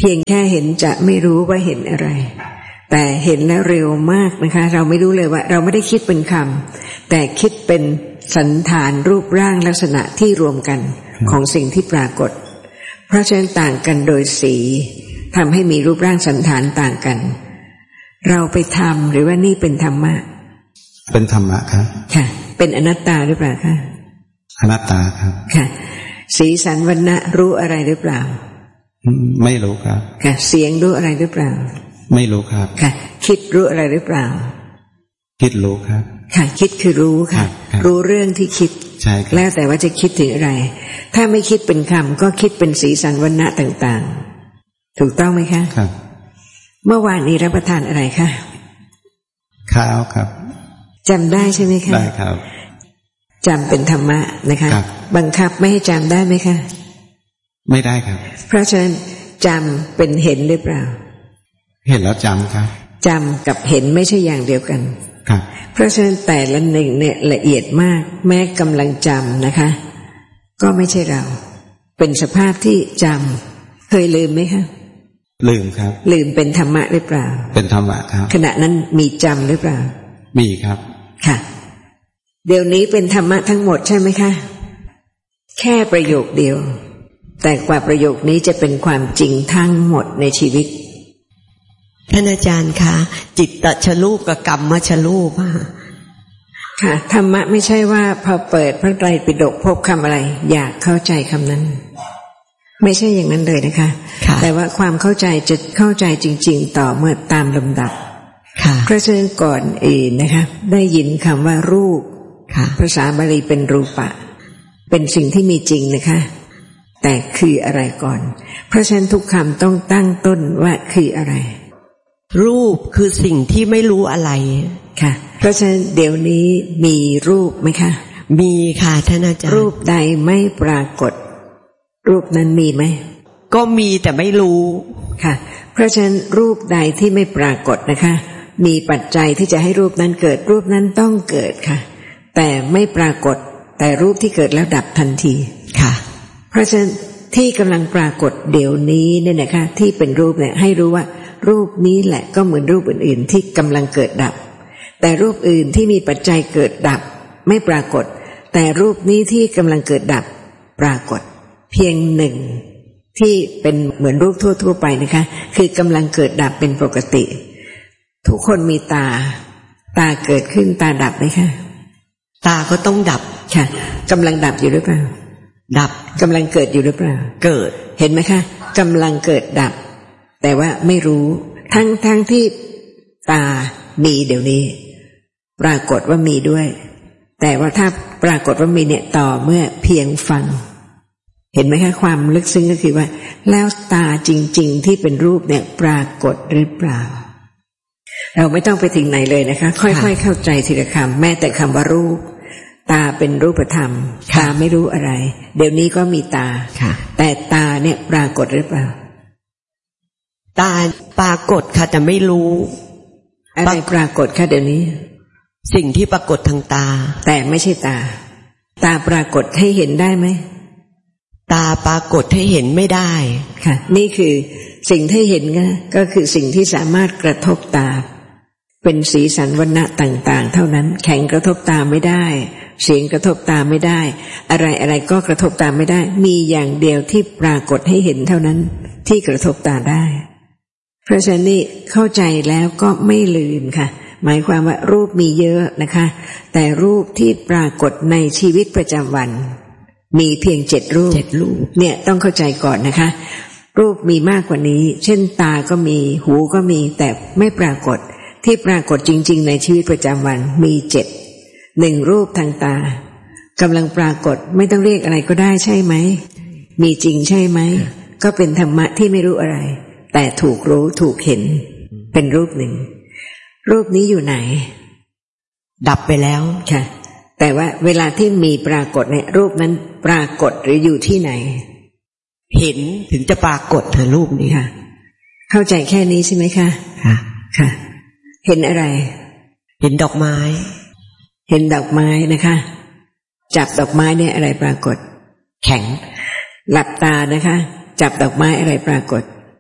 พียงแค่เห็นจะไม่รู้ว่าเห็นอะไรแต่เห็นแล้วเร็วมากนะคะเราไม่รู้เลยว่าเราไม่ได้คิดเป็นคำแต่คิดเป็นสันฐานรูปร่างลักษณะที่รวมกันของสิ่งที่ปรากฏเพราะฉะนั้นต่างกันโดยสีทำให้มีรูปร่างสันฐานต่างกันเราไปทำหรือว่านี่เป็นธรรมะเป็นธรรมะครับค่ะเป็นอนัตตาหรือเปล่าคะอนัตตาครับค่ะสีสันวรรณะรู้อะไรหรือเปล่าไม่รู้ครับค่ะเสียงรู้อะไรหรือเปล่าไม่รู้ครับค่ะคิดรู้อะไรหรือเปล่าคิดรู้ครับค่ะคิดคือรู้ค่ะรู้เรื่องที่คิดใช่ครับแล้วแต่ว่าจะคิดถึงอะไรถ้าไม่คิดเป็นคำก็คิดเป็นสีสันวรรณะต่างๆถูกต้องไหมคะครับเมื่อวานนี้รับประทานอะไรคะข้าวครับจำได้ใช่ไหมคะได้ครับจำเป็นธรรมะนะคะบังคับไม่ให้จำได้ไหมคะไม่ได้ครับเพราะฉะนั้นจำเป็นเห็นหรือเปล่าเห็นแล้วจำครับจำกับเห็นไม่ใช่อย่างเดียวกันครับเพราะฉะนั้นแต่ละหนึ่งเนี่ยละเอียดมากแม้กำลังจำนะคะก็ไม่ใช่เราเป็นสภาพที่จำเคยลืมไหมคะลืมครับลืมเป็นธรรมะหรือเปล่าเป็นธรรมะครับขณะนั้นมีจำหรือเปล่ามีครับค่ะเดี๋ยวนี้เป็นธรรมะทั้งหมดใช่ไหมคะแค่ประโยคเดียวแต่กว่าประโยคนี้จะเป็นความจริงทั้งหมดในชีวิตท่านอาจารย์คะจิตตชรูปกับกรรมชรูปค่ะธรรมะไม่ใช่ว่าพอเปิดพระไตรปิฎกพบคำอะไรอยากเข้าใจคำนั้นไม่ใช่อย่างนั้นเลยนะคะแต่ว่าความเข้าใจจะเข้าใจจริงๆต่อเมื่อตามลำดับเพราะฉะนั้นก่อนอื่นนะคะได้ยินคำว่ารูปภาษาบาลีเป็นรูปะเป็นสิ่งที่มีจริงนะคะแต่คืออะไรก่อนเพราะฉะนั้นทุกคำต้องตั้งต้นว่าคืออะไรรูปคือสิ่งที่ไม่รู้อะไรค่ะเพราะฉะนั้นเดี๋ยวนี้มีรูปไหมคะมีค่ะท่านอาจารย์รูปใดไม่ปรากฏรูปนั้นมีไหมก็มีแต่ไม่รู้ค่ะเพราะฉะนั้นรูปใดที่ไม่ปรากฏนะคะมีปัจจัยที่จะให้รูปนั้นเกิดรูปนั้นต้องเกิดค่ะแต่ไม่ปรากฏแต่รูปที่เกิดแล้วดับทันทีค่ะเพราะฉะนั้นที่กำลังปรากฏเดี๋ยวนี้เนี่ยนะคะที่เป็นรูปเนี่ยให้รู้ว่ารูปนี้แหละก็เหมือนรูปอื่นๆที่กำลังเกิดดับแต่รูปอื่นที่มีปัจจัยเกิดดับไม่ปรากฏแต่รูปนี้ที่กำลังเกิดดับปรากฏเพียงหนึ่งที่เป็นเหมือนรูปทั่วๆไปนะคะคือกำลังเกิดดับเป็นปกติทุกคนมีตาตาเกิดขึ้นตาดับไหมคะตาก็ต้องดับค่ะกำลังดับอยู่หรือเปล่าดับกำลังเกิดอยู่หรือเปล่าเกิดเห็นไหมคะกำลังเกิดดับแต่ว่าไม่รู้ทั้งทั้งที่ตามีเดี๋ยวนี้ปรากฏว่ามีด้วยแต่ว่าถ้าปรากฏว่ามีเนี่ยต่อเมื่อเพียงฟังเห็นไหมคะความลึกซึ้งก็คือว่าแล้วตาจริงๆที่เป็นรูปเนี่ยปรากฏหรือเปล่าเราไม่ต้องไปถึงไหนเลยนะคะค่อยๆเข้าใจทีละคำแม้แต่คำว่ารูปตาเป็นรูปธรรมตาไม่รู้อะไรเดี๋ยวนี้ก็มีตาแต่ตาเนี่ยปรากฏหรือเปล่าตาปรากฏค่ะแต่ไม่รู้อะไรปรากฏค่ะเดี๋ยวนี้สิ่งที่ปรากฏทางตาแต่ไม่ใช่ตาตาปรากฏให้เห็นได้ไหมตาปรากฏให้เห็นไม่ได้ค่ะนี่คือสิ่งที่เห็นก็คือสิ่งที่สามารถกระทบตาเป็นสีสันวรรณะต่างๆเท่านั้นแข็งกระทบตาไม่ได้เสียงกระทบตาไม่ได้อะไรอะไรก็กระทบตาไม่ได้มีอย่างเดียวที่ปรากฏให้เห็นเท่านั้นที่กระทบตาได้เพราะฉะนั้นนี่เข้าใจแล้วก็ไม่ลืมค่ะหมายความว่ารูปมีเยอะนะคะแต่รูปที่ปรากฏในชีวิตประจำวันมีเพียงเจ็ดรูปเจ็ดรูปเนี่ยต้องเข้าใจก่อนนะคะรูปมีมากกว่านี้เช่นตาก็มีหูก็มีแต่ไม่ปรากฏที่ปรากฏจริงๆในชีวิตประจำวันมีเจ็ดหนึ่งรูปทางตากำลังปรากฏไม่ต้องเรียกอะไรก็ได้ใช่ไหมมีจริงใช่ไหมก็เป็นธรรมะที่ไม่รู้อะไรแต่ถูกรู้ถูกเห็นเป็นรูปหนึ่งรูปนี้อยู่ไหนดับไปแล้วค่ะแต่ว่าเวลาที่มีปรากฏเนี่ยรูปนั้นปรากฏหรืออยู่ที่ไหนเห็นถึงจะปรากฏค่ะรูปนี้ค่ะเข้าใจแค่นี้ใช่ไหมคะค่ะค่ะเห็นอะไรเห็นดอกไม้เห็นดอกไม้นะคะจับดอกไม้เนี่ยอะไรปรากฏแข็งหลับตานะคะจับดอกไม้อะไรปรากฏ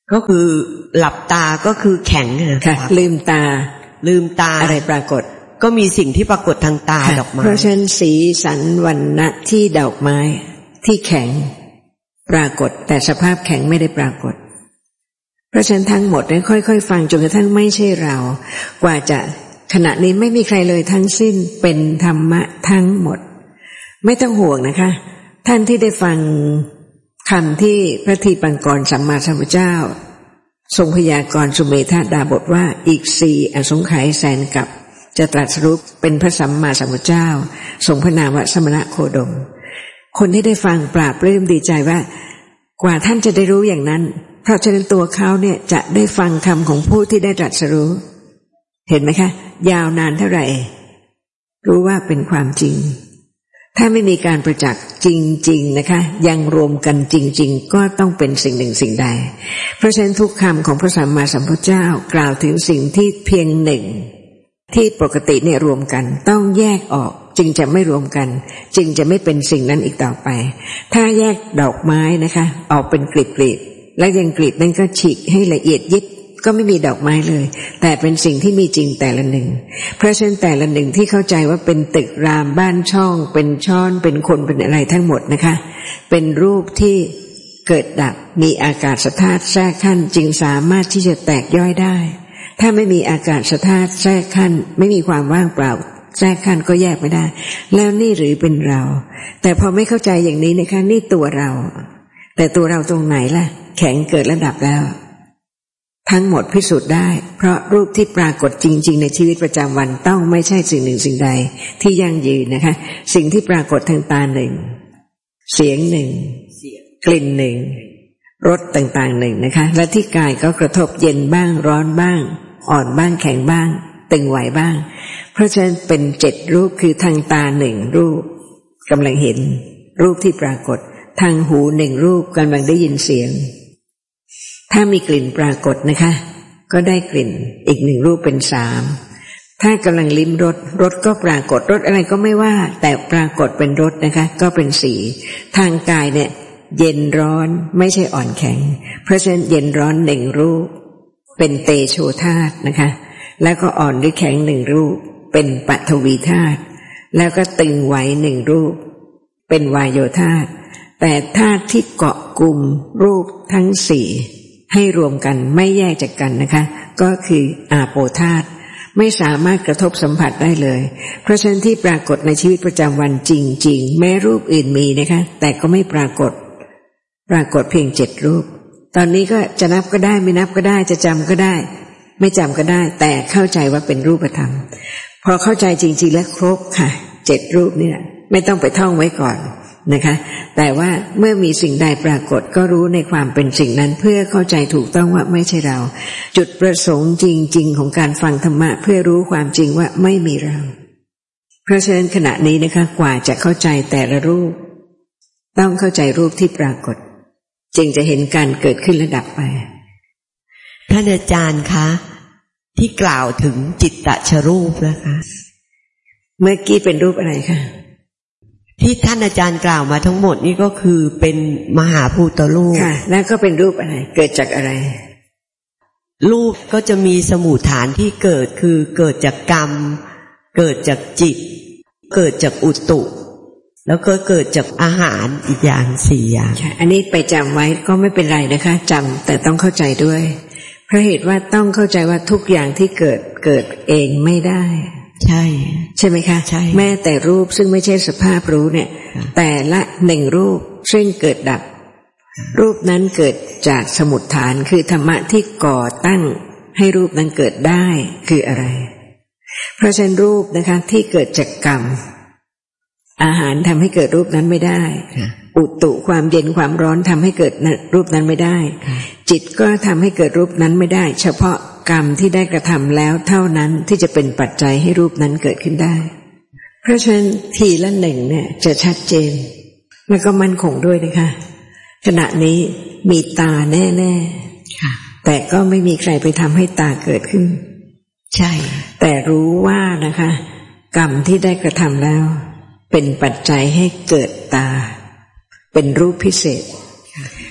ก็คือหลับตาก็คือแข็งค่ะลืมตาลืมตาอะไรปรากฏก็มีสิ่งที่ปรากฏทางตาดอกไม้เพราะฉะนั้นสีสันวรรณะที่ดอกไม้ที่แข็งปรากฏแต่สภาพแข็งไม่ได้ปรากฏเพราะฉะนั้นทั้งหมดเนี่ยค่อยๆฟังจนกระทั่งไม่ใช่เรากว่าจะขณะนี้ไม่มีใครเลยทั้งสิ้นเป็นธรรมะทั้งหมดไม่ต้องห่วงนะคะท่านที่ได้ฟังคำที่พระทีปังกรสัมมาสัมพุทธเจ้าทรงพยากรณ์สุเมธาดาบทว่าอีกสี่อสงไขยแสนกับจะตรัสรู้เป็นพระสัมมาสัมพุทธเจ้าทรงพระนามว่าสมณะโคดมคนที่ได้ฟังปราบปลื้มดีใจว่ากว่าท่านจะได้รู้อย่างนั้นเพราะฉะนั้นตัวเขาเนี่ยจะได้ฟังคำของผู้ที่ได้ตรัสรู้เห็นไหมคะยาวนานเท่าไหร่รู้ว่าเป็นความจริงถ้าไม่มีการประจักษ์จริงๆนะคะยังรวมกันจริงๆก็ต้องเป็นสิ่งหนึ่งสิ่งใดเพราะฉะนั้นทุกคำของพระสัมมาสัมพุทธเจ้ากล่าวถึงสิ่งที่เพียงหนึ่งที่ปกติเนี่ยรวมกันต้องแยกออกจึงจะไม่รวมกันจึงจะไม่เป็นสิ่งนั้นอีกต่อไปถ้าแยกดอกไม้นะคะออกเป็นกลีบๆและยังกลีบนั้นก็ฉีกให้ละเอียดยิบก็ไม่มีดอกไม้เลยแต่เป็นสิ่งที่มีจริงแต่ละหนึ่งเพราะฉะนั้นแต่ละหนึ่งที่เข้าใจว่าเป็นตึกรามบ้านช่องเป็นช้อนเป็นคนเป็นอะไรทั้งหมดนะคะเป็นรูปที่เกิดดับมีอากาศธาตุแทรกขั้นจึงสามารถที่จะแตกย่อยได้ถ้าไม่มีอากาศธาตุแทรกขั้นไม่มีความว่างเปล่าแทรกขั้นก็แยกไม่ได้แล้วนี่หรือเป็นเราแต่พอไม่เข้าใจอย่างนี้นะคะนี่ตัวเราแต่ตัวเราตรงไหนล่ะแข็งเกิดระดับแล้วทั้งหมดพิสูจน์ได้เพราะรูปที่ปรากฏจริงๆในชีวิตประจำวันต้องไม่ใช่สิ่งหนึ่งสิ่งใดที่ยั่งยืนนะคะสิ่งที่ปรากฏทางตาหนึ่งเสียงหนึ่งกลิ่นหนึ่งรสต่างๆหนึ่งนะคะและที่กายก็กระทบเย็นบ้างร้อนบ้างอ่อนบ้างแข็งบ้างตึงไหวบ้างเพราะฉะนั้นเป็นเจ็ดรูปคือทางตาหนึ่งรูปกำลังเห็นรูปที่ปรากฏทางหูหนึ่งรูปกำลังได้ยินเสียงถ้ามีกลิ่นปรากฏนะคะก็ได้กลิ่นอีกหนึ่งรูปเป็นสามถ้ากำลังลิ้มรสรสก็ปรากฏรสอะไรก็ไม่ว่าแต่ปรากฏเป็นรสนะคะก็เป็นสีทางกายเนี่ยเย็นร้อนไม่ใช่อ่อนแข็งเพราะฉะนั้นเย็นร้อนหนึ่งรูปเป็นเตโชธาตุนะคะแล้วก็อ่อนหรือแข็งหนึ่งรูปเป็นปฐวีธาตุแล้วก็ตึงไหวหนึ่งรูปเป็นวายโยธาตุแต่ธาตุที่เกาะกลุ่มรูปทั้งสี่ให้รวมกันไม่แยกจากกันนะคะก็คืออาโปธาตุไม่สามารถกระทบสัมผัสได้เลยเพราะฉะนั้นที่ปรากฏในชีวิตประจำวันจริงๆแม้รูปอื่นมีนะคะแต่ก็ไม่ปรากฏปรากฏเพียงเจ็ดรูปตอนนี้ก็จะนับก็ได้ไม่นับก็ได้จะจำก็ได้ไม่จำก็ได้แต่เข้าใจว่าเป็นรูปธรรมพอเข้าใจจริงๆแล้วครบค่ะเจ็ดรูปนี่แหละไม่ต้องไปท่องไว้ก่อนนะคะแต่ว่าเมื่อมีสิ่งใดปรากฏก็รู้ในความเป็นสิ่งนั้นเพื่อเข้าใจถูกต้องว่าไม่ใช่เราจุดประสงค์จริงๆของการฟังธรรมะเพื่อรู้ความจริงว่าไม่มีเราเพราะฉะนั้นขณะนี้นะคะกว่าจะเข้าใจแต่ละรูปต้องเข้าใจรูปที่ปรากฏจึงจะเห็นการเกิดขึ้นและดับไปท่านอาจารย์คะที่กล่าวถึงจิตตชรูปนะคะเมื่อกี้เป็นรูปอะไรคะที่ท่านอาจารย์กล่าวมาทั้งหมดนี่ก็คือเป็นมหาภูตรูปค่ะแล้วก็เป็นรูปอะไรเกิดจากอะไรรูปก็จะมีสมุฏฐานที่เกิดคือเกิดจากกรรมเกิดจากจิตเกิดจากอุตุแล้วก็เกิดจากอาหารอีกอย่างสี่อย่างอันนี้ไปจำไว้ก็ไม่เป็นไรนะคะจำแต่ต้องเข้าใจด้วยเพราะเหตุว่าต้องเข้าใจว่าทุกอย่างที่เกิดเกิดเองไม่ได้ใช่ใช่ไหมคะใช่แม้แต่รูปซึ่งไม่ใช่สภาพรู้เนี่ยแต่ละหนึ่งรูปซึ่งเกิดดับรูปนั้นเกิดจากสมุฏฐานคือธรรมะที่ก่อตั้งให้รูปนั้นเกิดได้คืออะไรเพราะฉะนั้นรูปนะคะที่เกิดจากกรรมอาหารทำให้เกิดรูปนั้นไม่ได้อุตุความเย็นความร้อนทำให้เกิดรูปนั้นไม่ได้จิตก็ทำให้เกิดรูปนั้นไม่ได้เฉพาะกรรมที่ได้กระทำแล้วเท่านั้นที่จะเป็นปัจจัยให้รูปนั้นเกิดขึ้นได้เพราะฉะนั้นทีละหนึ่งเนี่ยจะชัดเจนแล้วก็มั่นคงด้วยนะคะขณะนี้มีตาแน่ๆแต่ก็ไม่มีใครไปทำให้ตาเกิดขึ้นใช่แต่รู้ว่านะคะกรรมที่ได้กระทำแล้วเป็นปัจจัยให้เกิดตาเป็นรูปพิเศษ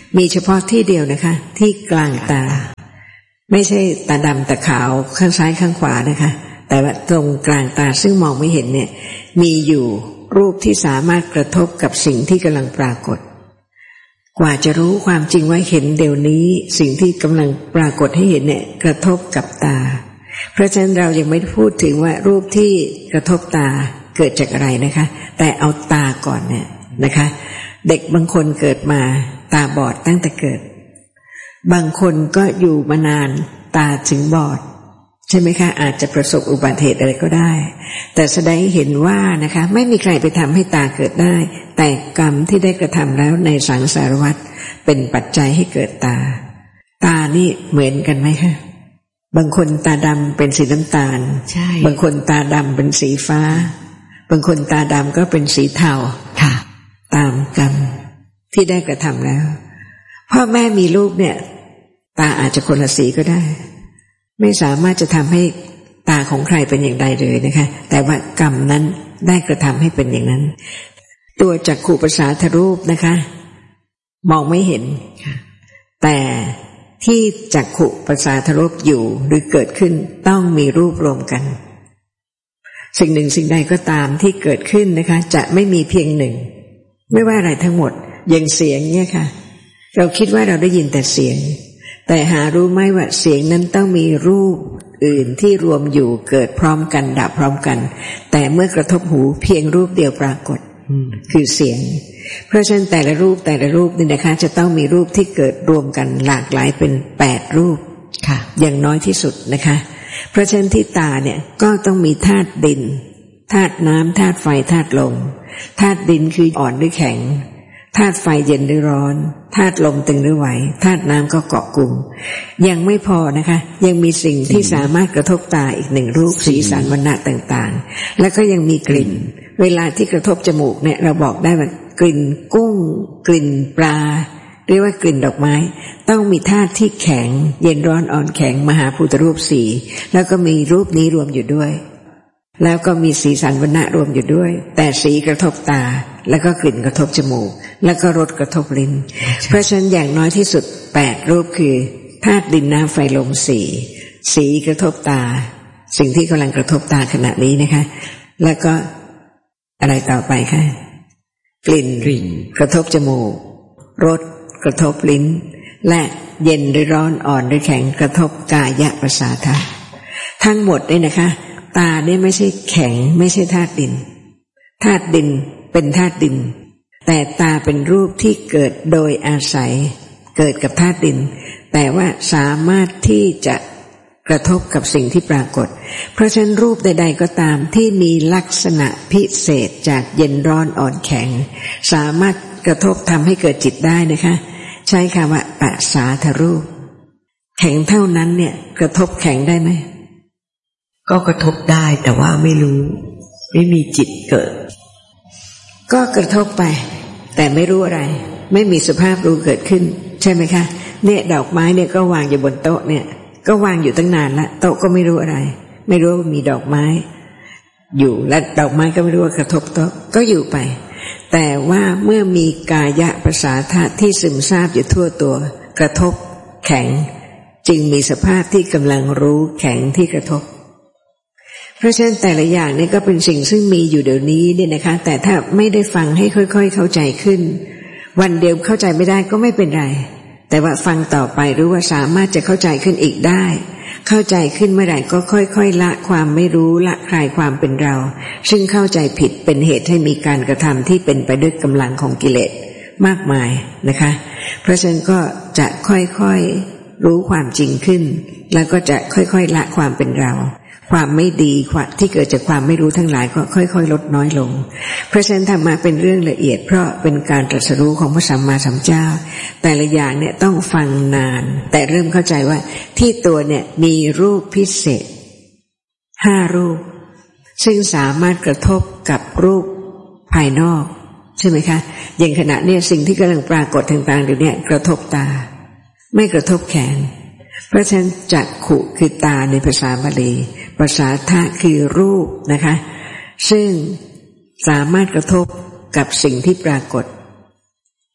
มีเฉพาะที่เดียวนะคะที่กลางตาไม่ใช่ตาดำตาขาวข้างซ้ายข้างขวานะคะแต่ว่าตรงกลางตาซึ่งมองไม่เห็นเนี่ยมีอยู่รูปที่สามารถกระทบกับสิ่งที่กำลังปรากฏกว่าจะรู้ความจริงว่าเห็นเดี๋ยวนี้สิ่งที่กำลังปรากฏให้เห็นเนี่ยกระทบกับตาเพราะฉะนั้นเรายังไม่พูดถึงว่ารูปที่กระทบตาเกิดจากอะไรนะคะแต่เอาตาก่อนเนี่ยนะคะเด็กบางคนเกิดมาตาบอดตั้งแต่เกิดบางคนก็อยู่มานานตาถึงบอดใช่ไหมคะอาจจะประสบอุบัติเหตุอะไรก็ได้แต่แสดงให้เห็นว่านะคะไม่มีใครไปทำให้ตาเกิดได้แต่กรรมที่ได้กระทำแล้วในสังสารวัฏเป็นปัจจัยให้เกิดตาตานี่เหมือนกันไหมคะบางคนตาดำเป็นสีน้ำตาลใช่บางคนตาดำเป็นสีฟ้าบางคนตาดำก็เป็นสีเทาค่ะตามกรรมที่ได้กระทำแล้วพ่อแม่มีลูกเนี่ยตาอาจจะคนละสีก็ได้ไม่สามารถจะทำให้ตาของใครเป็นอย่างใดเลยนะคะแต่ว่ากรรมนั้นได้กระทำให้เป็นอย่างนั้นตัวจักขุประสาทรูปนะคะมองไม่เห็นแต่ที่จักขุประสาทรูปอยู่หรือเกิดขึ้นต้องมีรูปรวมกันสิ่งหนึ่งสิ่งใดก็ตามที่เกิดขึ้นนะคะจะไม่มีเพียงหนึ่งไม่ว่าอะไรทั้งหมดอย่างเสียงเนี่ยค่ะเราคิดว่าเราได้ยินแต่เสียงแต่หารู้ไหมว่าเสียงนั้นต้องมีรูปอื่นที่รวมอยู่เกิดพร้อมกันดับพร้อมกันแต่เมื่อกระทบหูเพียงรูปเดียวปรากฏคือเสียงเพราะฉะนั้นแต่ละรูปแต่ละรูปนี่นะคะจะต้องมีรูปที่เกิดรวมกันหลากหลายเป็นแปดรูปค่ะอย่างน้อยที่สุดนะคะเพราะฉะนั้นที่ตาเนี่ยก็ต้องมีธาตุดินธาตุน้ำธาตุไฟธาตุลมธาตุดินคืออ่อนหรือแข็งธาตุไฟเย็นหรือร้อนธาตุลมตึงหรือไหวธาตุน้ำก็เกาะกลุ่มยังไม่พอนะคะยังมีสิ่งที่สามารถกระทบตาอีกหนึ่งรูปสีสันวรรณะต่างๆแล้วก็ยังมีกลิ่นเวลาที่กระทบจมูกเนี่ยเราบอกได้ว่ากลิ่นกุ้งกลิ่นปลาหรือว่ากลิ่นดอกไม้ต้องมีธาตุที่แข็งเย็นร้อนอ่อนแข็งมหาภูตรูปสี่แล้วก็มีรูปนี้รวมอยู่ด้วยแล้วก็มีสีสันวรรณะรวมอยู่ด้วยแต่สีกระทบตาแล้วก็กลิ่นกระทบจมูกแล้วก็รสกระทบลิ้นเพราะฉะนั้นอย่างน้อยที่สุดแปดรูปคือธาตุดินน้ำไฟลมสี่สีกระทบตาสิ่งที่กำลังกระทบตาขณะนี้นะคะแล้วก็อะไรต่อไปคะกลิ่นกระทบจมูกรสกระทบลิ้นและเย็นหรือร้อนอ่อนหรือแข็งกระทบกายประสาททั้งหมดเนี่ยนะคะตาเนี่ยไม่ใช่แข็งไม่ใช่ธาตุดินธาตุดินเป็นธาตุดินแต่ตาเป็นรูปที่เกิดโดยอาศัยเกิดกับธาตุดินแต่ว่าสามารถที่จะกระทบกับสิ่งที่ปรากฏเพราะฉะนั้นรูปใดๆก็ตามที่มีลักษณะพิเศษจากเย็นร้อนอ่อนแข็งสามารถกระทบทำให้เกิดจิตได้นะคะใช้คำว่าประสาทรูปแข็งเท่านั้นเนี่ยกระทบแข็งได้ไหมก็กระทบได้แต่ว่าไม่รู้ไม่มีจิตเกิดก็กระทบไปแต่ไม่รู้อะไรไม่มีสภาพรู้เกิดขึ้นใช่ไหมคะเนี่ยดอกไม้เนี่ยก็วางอยู่บนโต๊ะเนี่ยก็วางอยู่ตั้งนานละโต๊ะก็ไม่รู้อะไรไม่รู้ว่ามีดอกไม้อยู่และดอกไม้ก็ไม่รู้ว่ากระทบโต๊ะก็อยู่ไปแต่ว่าเมื่อมีกายะประสาทะที่ซึมซาบอยู่ทั่วตัวกระทบแข็งจึงมีสภาพที่กำลังรู้แข็งที่กระทบเพราะฉะนั้นแต่ละอย่างนี่ก็เป็นสิ่งซึ่งมีอยู่เดี๋ยวนี้เนี่ยนะคะแต่ถ้าไม่ได้ฟังให้ค่อยๆเข้าใจขึ้นวันเดียวเข้าใจไม่ได้ก็ไม่เป็นไรแต่ว่าฟังต่อไปรู้ว่าสามารถจะเข้าใจขึ้นอีกได้เข้าใจขึ้นเมื่อไหร่ก็ค่อยๆละความไม่รู้ละคลายความเป็นเราซึ่งเข้าใจผิดเป็นเหตุให้มีการกระทำที่เป็นไปด้วยกำลังของกิเลสมากมายนะคะเพราะฉะนั้นก็จะค่อยๆรู้ความจริงขึ้นแล้วก็จะค่อยๆละความเป็นเราความไม่ดีที่เกิดจากความไม่รู้ทั้งหลายก็ค่อยๆลดน้อยลงเพราะฉะนั้นธรรมะเป็นเรื่องละเอียดเพราะเป็นการตรัสรู้ของพระสัมมาสัมพุทธเจ้าแต่ละอย่างเนี่ยต้องฟังนานแต่เริ่มเข้าใจว่าที่ตัวเนี่ยมีรูปพิเศษห้ารูปซึ่งสามารถกระทบกับรูปภายนอกใช่ไหมคะอย่างขณะเนี่ยสิ่งที่กำลังปรากฏต่างๆอยู่เนี่ยกระทบตาไม่กระทบแขนเพราะฉะนั้นจักขุคือตาในภาษาบาลีประสาทะคือรูปนะคะซึ่งสามารถกระทบกับสิ่งที่ปรากฏ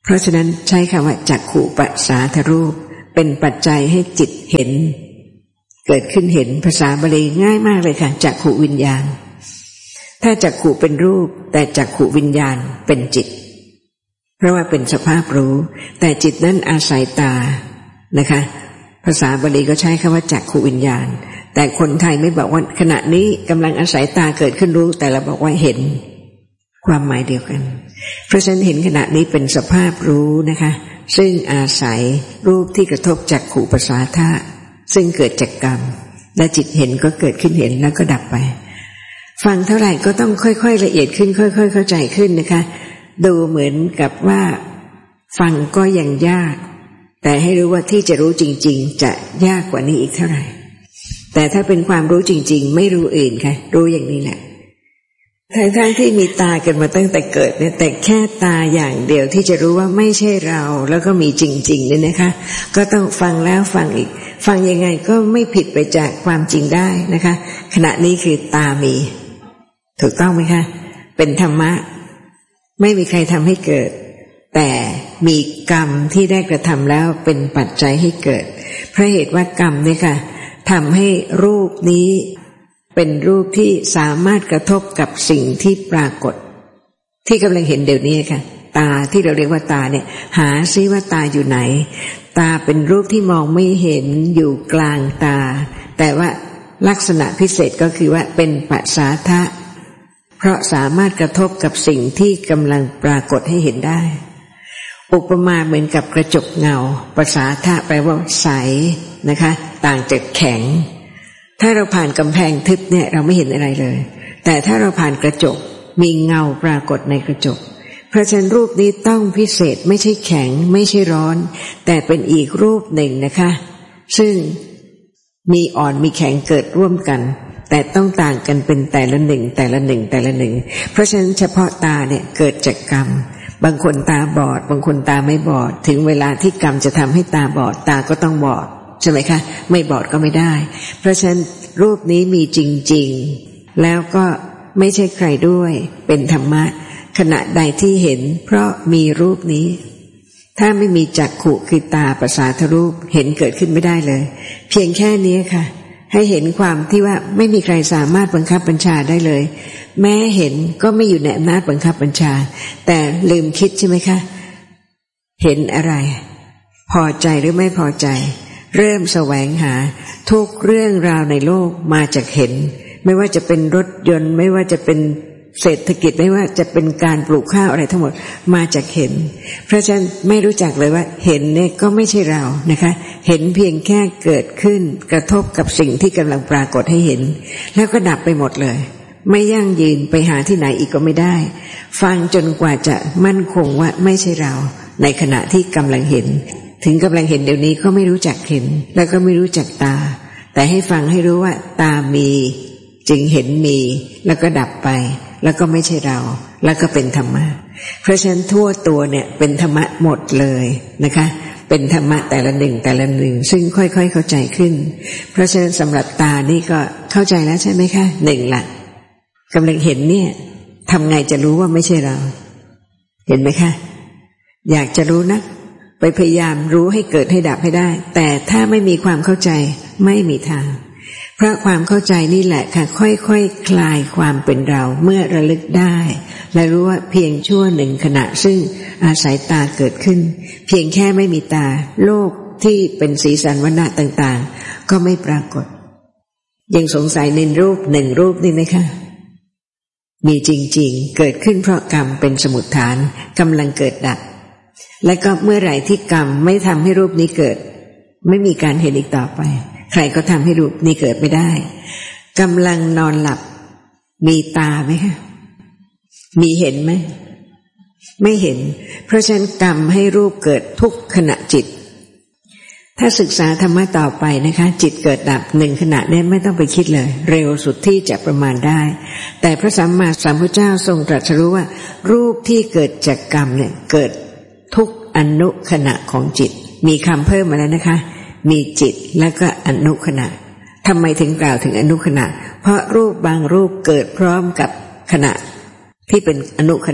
เพราะฉะนั้นใช้คำว่าจักขุปัสสาทรูปเป็นปัจจัยให้จิตเห็นเกิดขึ้นเห็นภาษาบาลีง่ายมากเลยค่ะจักขุวิญญาณถ้าจักขุเป็นรูปแต่จักขุวิญญาณเป็นจิตเพราะว่าเป็นสภาพรู้แต่จิตนั้นอาศัยตานะคะภาษาบาลีก็ใช้คำว่าจักขุวิญญาณแต่คนไทยไม่บอกว่าขณะนี้กำลังอาศัยตาเกิดขึ้นรู้แต่เราบอกว่าเห็นความหมายเดียวกันเพราะฉะนั้นเห็นขณะนี้เป็นสภาพรู้นะคะซึ่งอาศัยรูปที่กระทบจักขุปัสสาทะซึ่งเกิดจากกรรมและจิตเห็นก็เกิดขึ้นเห็นแล้วก็ดับไปฟังเท่าไหร่ก็ต้องค่อยๆละเอียดขึ้นค่อยๆเข้าใจขึ้นนะคะดูเหมือนกับว่าฟังก็ยังยากแต่ให้รู้ว่าที่จะรู้จริงๆจะยากกว่านี้อีกเท่าไหร่แต่ถ้าเป็นความรู้จริงๆไม่รู้อื่นค่ะรู้อย่างนี้แหละทั้งๆที่มีตากันมาตั้งแต่เกิดเนี่ยแต่แค่ตาอย่างเดียวที่จะรู้ว่าไม่ใช่เราแล้วก็มีจริงๆเนี่ยนะคะก็ต้องฟังแล้วฟังอีกฟังยังไงก็ไม่ผิดไปจากความจริงได้นะคะขณะนี้คือตามีถูกต้องไหมคะเป็นธรรมะไม่มีใครทำให้เกิดแต่มีกรรมที่ได้กระทำแล้วเป็นปัจจัยให้เกิดเพราะเหตุว่ากรรมเนี่ยค่ะทำให้รูปนี้เป็นรูปที่สามารถกระทบกับสิ่งที่ปรากฏที่กำลังเห็นเดี๋ยวนี้ค่ะตาที่เราเรียกว่าตาเนี่ยหาซิว่าตาอยู่ไหนตาเป็นรูปที่มองไม่เห็นอยู่กลางตาแต่ว่าลักษณะพิเศษก็คือว่าเป็นปัสสาทะเพราะสามารถกระทบกับสิ่งที่กำลังปรากฏให้เห็นได้อุปมาเหมือนกับกระจกเงาปัสสาทะแปลว่าใสนะคะต่างจากแข็งถ้าเราผ่านกำแพงทึบเนี่ยเราไม่เห็นอะไรเลยแต่ถ้าเราผ่านกระจกมีเงาปรากฏในกระจกเพราะฉะนั้นรูปนี้ต้องพิเศษไม่ใช่แข็งไม่ใช่ร้อนแต่เป็นอีกรูปหนึ่งนะคะซึ่งมีอ่อนมีแข็งเกิดร่วมกันแต่ต้องต่างกันเป็นแต่ละหนึ่งแต่ละหนึ่งแต่ละหนึ่งเพราะฉะนั้นเฉพาะตาเนี่ยเกิดจากกรรมบางคนตาบอดบางคนตาไม่บอดถึงเวลาที่กรรมจะทำให้ตาบอดตาก็ต้องบอดใช่ไหมคะไม่บอดก็ไม่ได้เพราะฉะนั้นรูปนี้มีจริงๆแล้วก็ไม่ใช่ใครด้วยเป็นธรรมะขณะใดที่เห็นเพราะมีรูปนี้ถ้าไม่มีจักขุคือตาประสาทรูปเห็นเกิดขึ้นไม่ได้เลยเพียงแค่นี้ค่ะให้เห็นความที่ว่าไม่มีใครสามารถบังคับบัญชาได้เลยแม้เห็นก็ไม่อยู่ในอำนาจบังคับบัญชาแต่ลืมคิดใช่ไหมคะเห็นอะไรพอใจหรือไม่พอใจเริ่มแสวงหาทุกเรื่องราวในโลกมาจากเห็นไม่ว่าจะเป็นรถยนต์ไม่ว่าจะเป็นเศรษฐกิจไม่ว่าจะเป็นการปลูกข้าวอะไรทั้งหมดมาจากเห็นเพราะฉะนั้นไม่รู้จักเลยว่าเห็นเนี่ยก็ไม่ใช่เรานะคะเห็นเพียงแค่เกิดขึ้นกระทบกับสิ่งที่กำลังปรากฏให้เห็นแล้วก็ดับไปหมดเลยไม่ยั่งยืนไปหาที่ไหนอีกก็ไม่ได้ฟังจนกว่าจะมั่นคงว่าไม่ใช่เราในขณะที่กำลังเห็นถึงกำลังเห็นเดี๋ยวนี้ก็ไม่รู้จักเห็นแล้วก็ไม่รู้จักตาแต่ให้ฟังให้รู้ว่าตามีจึงเห็นมีแล้วก็ดับไปแล้วก็ไม่ใช่เราแล้วก็เป็นธรรมะเพราะฉะนั้นทั่วตัวเนี่ยเป็นธรรมะหมดเลยนะคะเป็นธรรมะแต่ละหนึ่งแต่ละหนึ่งซึ่งค่อยๆเข้าใจขึ้นเพราะฉะนั้นสำหรับตานี่ก็เข้าใจแล้วใช่ไหมคะหนึ่งละกำลังเห็นเนี่ยทำไงจะรู้ว่าไม่ใช่เราเห็นไหมคะอยากจะรู้นะไปพยายามรู้ให้เกิดให้ดับให้ได้แต่ถ้าไม่มีความเข้าใจไม่มีทางเพราะความเข้าใจนี่แหละค่ะค่อยๆ ค, คลายความเป็นเราเมื่อระลึกได้และรู้ว่าเพียงชั่วหนึ่งขณะซึ่งอาศัยตาเกิดขึ้นเพียงแค่ไม่มีตาโลกที่เป็นสีสันวรรณะต่างๆก็ไม่ปรากฏยังสงสัยในรูปหนึ่งรูปนี่ไหมคะมีจริงๆเกิดขึ้นเพราะกรรมเป็นสมุฏฐานกำลังเกิดดับและก็เมื่อไหร่ที่กรรมไม่ทำให้รูปนี้เกิดไม่มีการเห็นอีกต่อไปใครก็ทำให้รูปนี้เกิดไม่ได้กำลังนอนหลับมีตาไหมคะมีเห็นไหมไม่เห็นเพราะฉะนั้นกรรมให้รูปเกิดทุกขณะจิตถ้าศึกษาธรรมะต่อไปนะคะจิตเกิดดับหนึ่งขณะเนี่ยไม่ต้องไปคิดเลยเร็วสุดที่จะประมาณได้แต่พระสัมมาสัมพุทธเจ้าทรงตรัสรู้ว่ารูปที่เกิดจากกรรมเนี่ยเกิดทุกอนุขณะของจิตมีคำเพิ่มมาแล้วนะคะมีจิตแล้วก็อนุขณะทำไมถึงกล่าวถึงอนุขณะเพราะรูปบางรูปเกิดพร้อมกับขณะที่เป็นอนุขณะ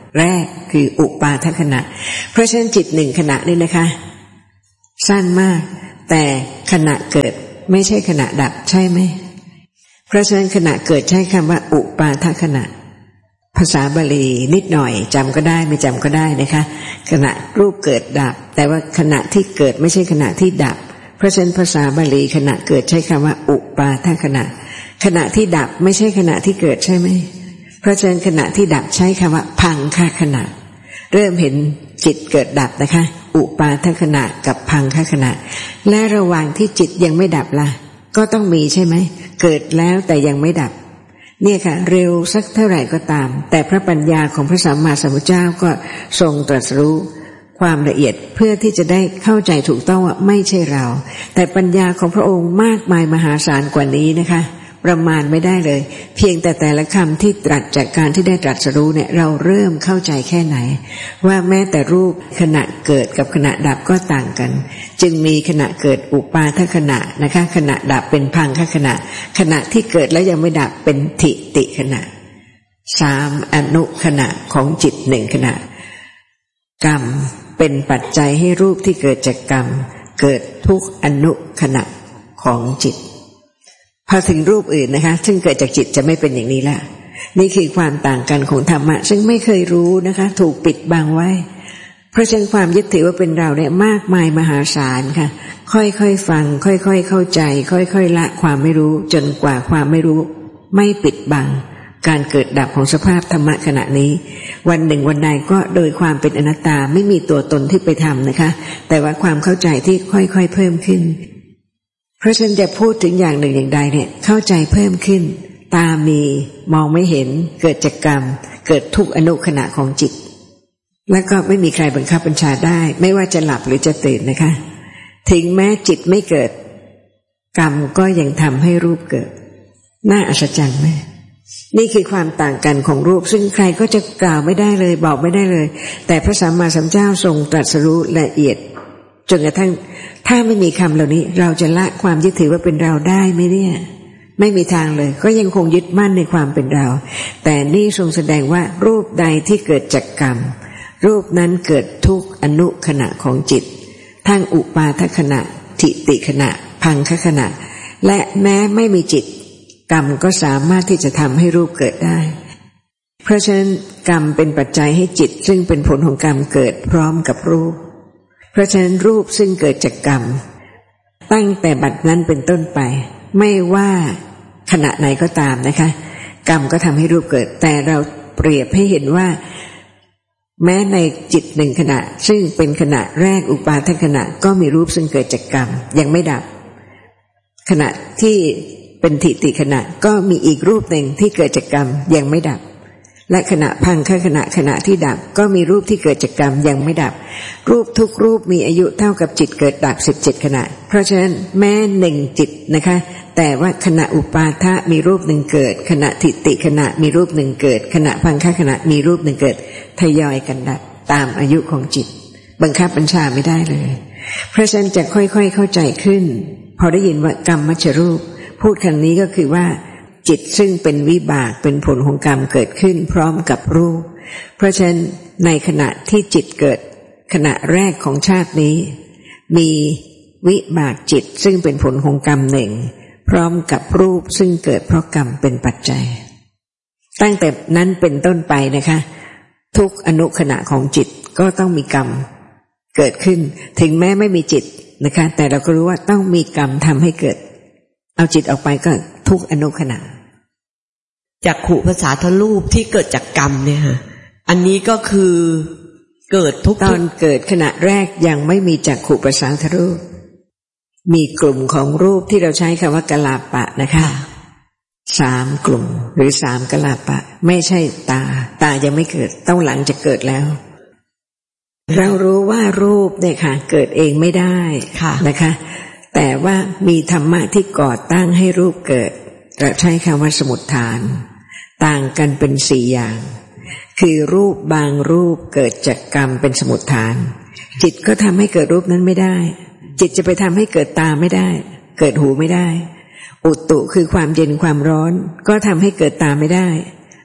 แรกคืออุปาทขณะเพราะฉะนั้นจิตหนึ่งขณะนี่นะคะสั้นมากแต่ขณะเกิดไม่ใช่ขณะดับใช่ไหมเพราะฉะนั้นขณะเกิดใช้คำว่าอุปาทขณะภาษาบาลีนิดหน่อยจำก็ได้ไม่จำก็ได้นะคะขณะรูปเกิดดับแต่ว่าขณะที่เกิดไม่ใช่ขณะที่ดับเพราะฉะนั้นภาษาบาลีขณะเกิดใช้คำว่าอุปาทขณะขณะที่ดับไม่ใช่ขณะที่เกิดใช่ไหมเพราะฉะนั้นขณะที่ดับใช้คำว่าพังคขณะเริ่มเห็นจิตเกิดดับนะคะอุปาทขณะกับพังคขณะและระหว่างที่จิตยังไม่ดับล่ะก็ต้องมีใช่ไหมเกิดแล้วแต่ยังไม่ดับเนี่ยค่ะเร็วสักเท่าไหร่ก็ตามแต่พระปัญญาของพระสัมมาสัมพุทธเจ้าก็ทรงตรัสรู้ความละเอียดเพื่อที่จะได้เข้าใจถูกต้องว่าไม่ใช่เราแต่ปัญญาของพระองค์มากมายมหาศาลกว่านี้นะคะประมาณไม่ได้เลยเพียงแต่แต่ละคำที่ตรัสจากการที่ได้ตรัสรู้เนี่ยเราเริ่มเข้าใจแค่ไหนว่าแม้แต่รูปขณะเกิดกับขณะดับก็ต่างกันจึงมีขณะเกิดอุปาทขณะนะคะขณะดับเป็นพังคขณะขณะที่เกิดแล้วยังไม่ดับเป็นทิติขณะสามอนุขณะของจิตหนึ่งขณะกรรมเป็นปัจจัยให้รูปที่เกิดจากกรรมเกิดทุกอนุขณะของจิตพอถึงรูปอื่นนะคะซึ่งเกิดจากจิตจะไม่เป็นอย่างนี้ละนี่คือความต่างกันของธรรมะซึ่งไม่เคยรู้นะคะถูกปิดบังไว้เพราะฉะนั้นความยึดถือว่าเป็นเราเนี่ยมากมายมหาศาลค่ะค่อยๆฟังค่อยๆเข้าใจค่อยๆละความไม่รู้จนกว่าความไม่รู้ไม่ปิดบังการเกิดดับของสภาพธรรมะขณะนี้วันหนึ่งวันใดก็โดยความเป็นอนัตตาไม่มีตัวตนที่ไปทำนะคะแต่ว่าความเข้าใจที่ค่อยๆเพิ่มขึ้นเพราะฉะนั้นจะพูดถึงอย่างหนึ่งอย่างใดเนี่ยเข้าใจเพิ่มขึ้นตามีมองไม่เห็นเกิดจากกรรมเกิดทุกอนุขณะของจิตแล้วก็ไม่มีใครบังคับบัญชาได้ไม่ว่าจะหลับหรือจะตื่นนะคะถึงแม้จิตไม่เกิดกรรมก็ยังทำให้รูปเกิดน่าอัศจรรย์ไหมนี่คือความต่างกันของรูปซึ่งใครก็จะกล่าวไม่ได้เลยบอกไม่ได้เลยแต่พระสัมมาสัมพุทธเจ้าทรงตรัสรู้ละเอียดจนกระทั่งถ้าไม่มีคำเหล่านี้เราจะละความยึดถือว่าเป็นเราได้ไหมเนี่ยไม่มีทางเลยก็ยังคงยึดมั่นในความเป็นเราแต่นี่ทรงแสดงว่ารูปใดที่เกิดจากกรรมรูปนั้นเกิดทุกอนุขณะของจิตทั้งอุปาทขณะทิติขณะพังคขณะและแม้ไม่มีจิตกรรมก็สามารถที่จะทำให้รูปเกิดได้เพราะฉะนั้นกรรมเป็นปัจจัยให้จิตซึ่งเป็นผลของกรรมเกิดพร้อมกับรูปเพราะฉะนั้นรูปซึ่งเกิดจากกรรมตั้งแต่บัดนั้นเป็นต้นไปไม่ว่าขณะไหนก็ตามนะคะกรรมก็ทำให้รูปเกิดแต่เราเปรียบให้เห็นว่าแม้ในจิตหนึ่งขณะซึ่งเป็นขณะแรกอุปาทขณะก็มีรูปซึ่งเกิดจากกรรมยังไม่ดับขณะที่เป็นทิติขณะก็มีอีกรูปหนึ่งที่เกิดจากกรรมยังไม่ดับและขณะพังคขณะขณะที่ดับก็มีรูปที่เกิดจากกรรมยังไม่ดับรูปทุกรูปมีอายุเท่ากับจิตเกิดดับสิบเจ็ดขณะเพราะฉะนั้นแม้หนึ่งจิตนะคะแต่ว่าขณะอุปาทะมีรูปหนึ่งเกิดขณะทิติขณะมีรูปหนึ่งเกิดขณะพังคขณะมีรูปหนึ่งเกิดทยอยกันดับตามอายุของจิตบังคับบัญชาไม่ได้เลยเพราะฉะนั้นจะค่อยๆเข้าใจขึ้นพอได้ยินว่ากรรมมัจฉรูปพูดครั้งนี้ก็คือว่าจิตซึ่งเป็นวิบากเป็นผลของกรรมเกิดขึ้นพร้อมกับรูปเพราะฉะนั้นในขณะที่จิตเกิดขณะแรกของชาตินี้มีวิบากจิตซึ่งเป็นผลของกรรมหนึ่งพร้อมกับรูปซึ่งเกิดเพราะกรรมเป็นปัจจัยตั้งแต่นั้นเป็นต้นไปนะคะทุกอนุขณะของจิตก็ต้องมีกรรมเกิดขึ้นถึงแม้ไม่มีจิตนะคะแต่เราก็รู้ว่าต้องมีกรรมทำให้เกิดเอาจิตออกไปก็ทุกอนุขณะจักขุภาษาทรูปที่เกิดจากกรรมเนี่ยฮะอันนี้ก็คือเกิดทุกตอนเกิดขณะแรกยังไม่มีจักขุภาษาทรูปมีกลุ่มของรูปที่เราใช้คำว่ากลาปะนะคะสามกลุ่มหรือสามกลาปะไม่ใช่ตาตายังไม่เกิดต้องหลังจะเกิดแล้วเรารู้ว่ารูปเนี่ยค่ะเกิดเองไม่ได้นะคะแต่ว่ามีธรรมะที่ก่อตั้งให้รูปเกิดเราใช้คำว่าสมุฏฐานต่างกันเป็นสี่อย่างคือรูปบางรูปเกิดจากกรรมเป็นสมุฏฐานจิตก็ทำให้เกิดรูปนั้นไม่ได้จิตจะไปทำให้เกิดตาไม่ได้เกิดหูไม่ได้อุตุคือความเย็นความร้อนก็ทำให้เกิดตาไม่ได้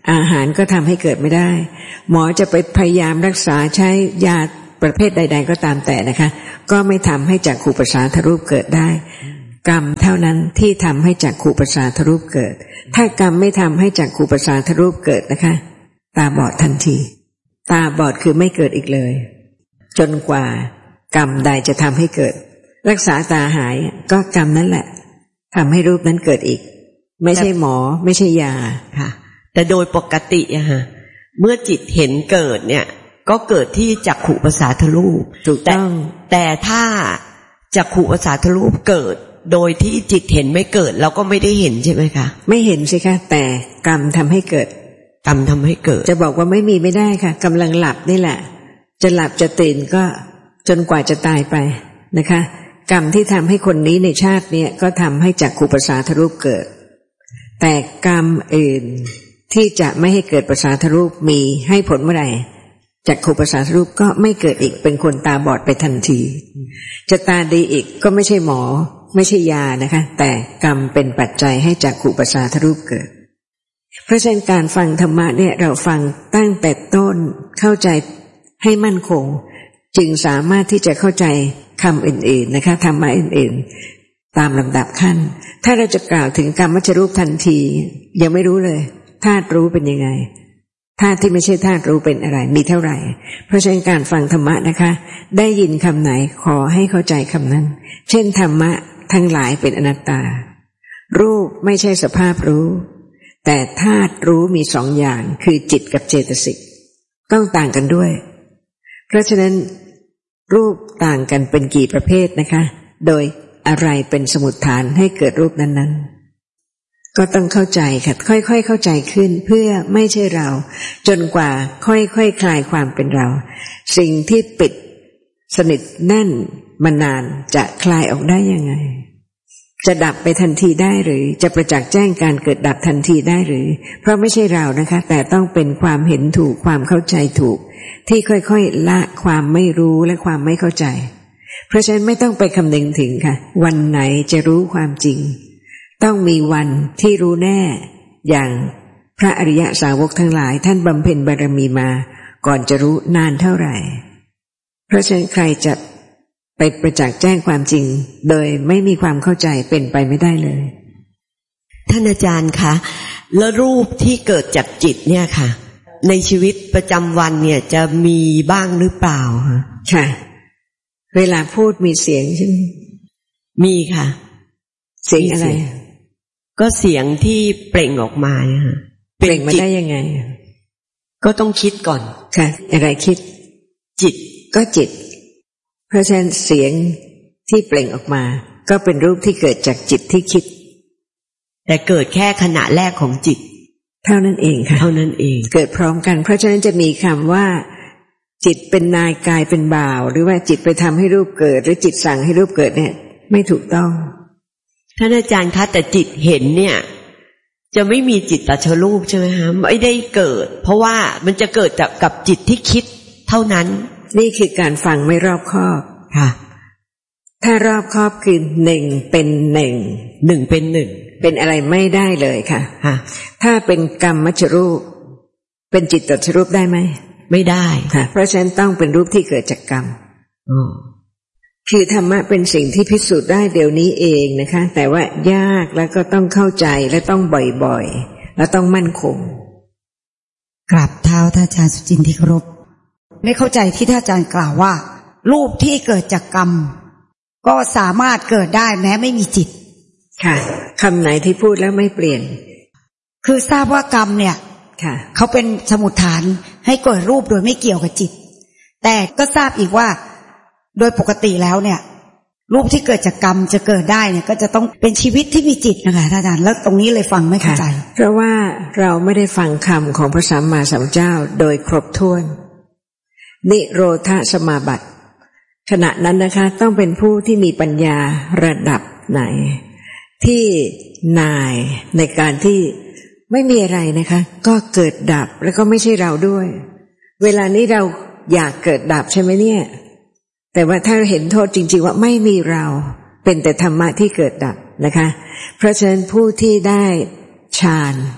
อาหารก็ทำให้เกิดไม่ได้หมอจะไปพยายามรักษาใช้ยาประเภทใดๆก็ตามแต่นะคะก็ไม่ทำให้จักขุประสาทรูปเกิดได้กรรมเท่านั้นที่ทำให้จักขุประสาทรูปเกิดถ้ากรรมไม่ทำให้จักขุประสาทรูปเกิดนะคะตาบอดทันทีตาบอดคือไม่เกิดอีกเลยจนกว่ากรรมใดจะทำให้เกิดรักษาตาหายก็กรรมนั้นแหละทำให้รูปนั้นเกิดอีกไม่ใช่หมอไม่ใช่ยาค่ะแต่โดยปกติอะฮะเมื่อจิตเห็นเกิดเนี่ยก็เกิดที่จักขุประสาทรูปถูกต้องแต่ถ้าจักขุประสาทรูปเกิดโดยที่จิตเห็นไม่เกิดเราก็ไม่ได้เห็นใช่ไหมคะไม่เห็นสิคะแต่กรรมทำให้เกิดกรรมทำให้เกิดจะบอกว่าไม่มีไม่ได้ค่ะกำลังหลับนี่แหละจะหลับจะตื่นก็จนกว่าจะตายไปนะคะกรรมที่ทำให้คนนี้ในชาตินี้ก็ทำให้จักขุประสาทรูปเกิดแต่กรรมอื่นที่จะไม่ให้เกิดประสาทรูปมีให้ผลเมื่อไหร่จักขุประสาทรูปก็ไม่เกิดอีกเป็นคนตาบอดไปทันทีจะตาดีอีกก็ไม่ใช่หมอไม่ใช่ยานะคะแต่กรรมเป็นปัจจัยให้จักขุประสาทรูปเกิดเพราะฉะนั้นการฟังธรรมะเนี่ยเราฟังตั้งแต่ต้นเข้าใจให้มั่นคงจึงสามารถที่จะเข้าใจคำอื่นๆนะคะธรรมะอื่นๆตามลำดับขั้นถ้าเราจะกล่าวถึงกรรมมัจจรูปทันทียังไม่รู้เลยธาตุรู้เป็นยังไงธาตุที่ไม่ใช่ธาตุรู้เป็นอะไรมีเท่าไหร่เพราะฉะนั้นการฟังธรรมะนะคะได้ยินคำไหนขอให้เข้าใจคำนั้นเช่นธรรมะทั้งหลายเป็นอนัตตารูปไม่ใช่สภาพรู้แต่ธาตุรู้มีสองอย่างคือจิตกับเจตสิกต้องต่างกันด้วยเพราะฉะนั้นรูปต่างกันเป็นกี่ประเภทนะคะโดยอะไรเป็นสมุฏฐานให้เกิดรูปนั้นๆก็ต้องเข้าใจค่ะค่อยๆเข้าใจขึ้นเพื่อไม่ใช่เราจนกว่าค่อยๆ ค, คลายความเป็นเราสิ่งที่ปิดสนิทแน่นมานานจะคลายออกได้ยังไงจะดับไปทันทีได้หรือจะประจักษ์แจ้งการเกิดดับทันทีได้หรือเพราะไม่ใช่เรานะคะแต่ต้องเป็นความเห็นถูกความเข้าใจถูกที่ค่อยๆละความไม่รู้และความไม่เข้าใจเพราะฉะนั้นไม่ต้องไปคำนึงถึงค่ะวันไหนจะรู้ความจริงต้องมีวันที่รู้แน่อย่างพระอริยสาวกทั้งหลายท่านบำเพ็ญบารมีมาก่อนจะรู้นานเท่าไหร่เพราะฉะนั้นใครจะไปประจักษ์แจ้งความจริงโดยไม่มีความเข้าใจเป็นไปไม่ได้เลยท่านอาจารย์คะแล้วรูปที่เกิดจากจิตเนี่ยค่ะในชีวิตประจำวันเนี่ยจะมีบ้างหรือเปล่าคะค่ะเวลาพูดมีเสียงใช่ไหมมีค่ะเสียงอะไรก็เสียงที่เปล่งออกมาเนี่ยค่ะเปล่งมาได้ยังไงก็ต้องคิดก่อนค่ะอะไรคิดจิตก็จิตเพราะฉะนั้นเสียงที่เปล่งออกมาก็เป็นรูปที่เกิดจากจิตที่คิดแต่เกิดแค่ขณะแรกของจิตเท่านั้นเองค่ะเท่านั้นเองเกิดพร้อมกันเพราะฉะนั้นจะมีคำว่าจิตเป็นนายกายเป็นบ่าวหรือว่าจิตไปทำให้รูปเกิดหรือจิตสั่งให้รูปเกิดเนี่ยไม่ถูกต้องท่านอาจารย์คะแต่จิตเห็นเนี่ยจะไม่มีจิตตชรูปใช่ไหมคะไม่ได้เกิดเพราะว่ามันจะเกิดจากกับจิตที่คิดเท่านั้นนี่คือการฟังไม่รอบคอบค่ะถ้ารอบคอบคือหนึ่งเป็นหนึ่งหนึ่งเป็นหนึ่งเป็นอะไรไม่ได้เลยค่ะค่ะถ้าเป็นกรรมมัจจรูปเป็นจิตตชรูปได้ไหมไม่ได้ค่ะเพราะฉะนั้นต้องเป็นรูปที่เกิดจากกรรมอ๋อคือธรรมะเป็นสิ่งที่พิสูจน์ได้เดี๋ยวนี้เองนะคะแต่ว่ายากแล้วก็ต้องเข้าใจและต้องบ่อยๆและต้องมั่นคงกราบเท้าท่านอาจารย์สุจินต์ที่เคารพไม่เข้าใจที่ท่านอาจารย์กล่าวว่ารูปที่เกิดจากกรรมก็สามารถเกิดได้แม้ไม่มีจิตค่ะคำไหนที่พูดแล้วไม่เปลี่ยนคือทราบว่ากรรมเนี่ยค่ะเขาเป็นสมุฏฐานให้เกิดรูปโดยไม่เกี่ยวกับจิตแต่ก็ทราบอีกว่าโดยปกติแล้วเนี่ยรูปที่เกิดจากกรรมจะเกิดได้เนี่ยก็จะต้องเป็นชีวิตที่มีจิตนะคะท่านอาจารย์แล้วตรงนี้เลยฟังไม่เข้าใจเพราะว่าเราไม่ได้ฟังคำของพระสัมมาสัมพุทธเจ้าโดยครบถ้วนนิโรธสมาบัติขณะนั้นนะคะต้องเป็นผู้ที่มีปัญญาระดับไหนที่นายในการที่ไม่มีอะไรนะคะก็เกิดดับแล้วก็ไม่ใช่เราด้วยเวลานี้เราอยากเกิดดับใช่ไหมเนี่ยแต่ว่าถ้าเห็นโทษจริงๆว่าไม่มีเราเป็นแต่ธรรมะที่เกิดดับนะคะเพราะฉะนั้นผู้ที่ได้ฌาน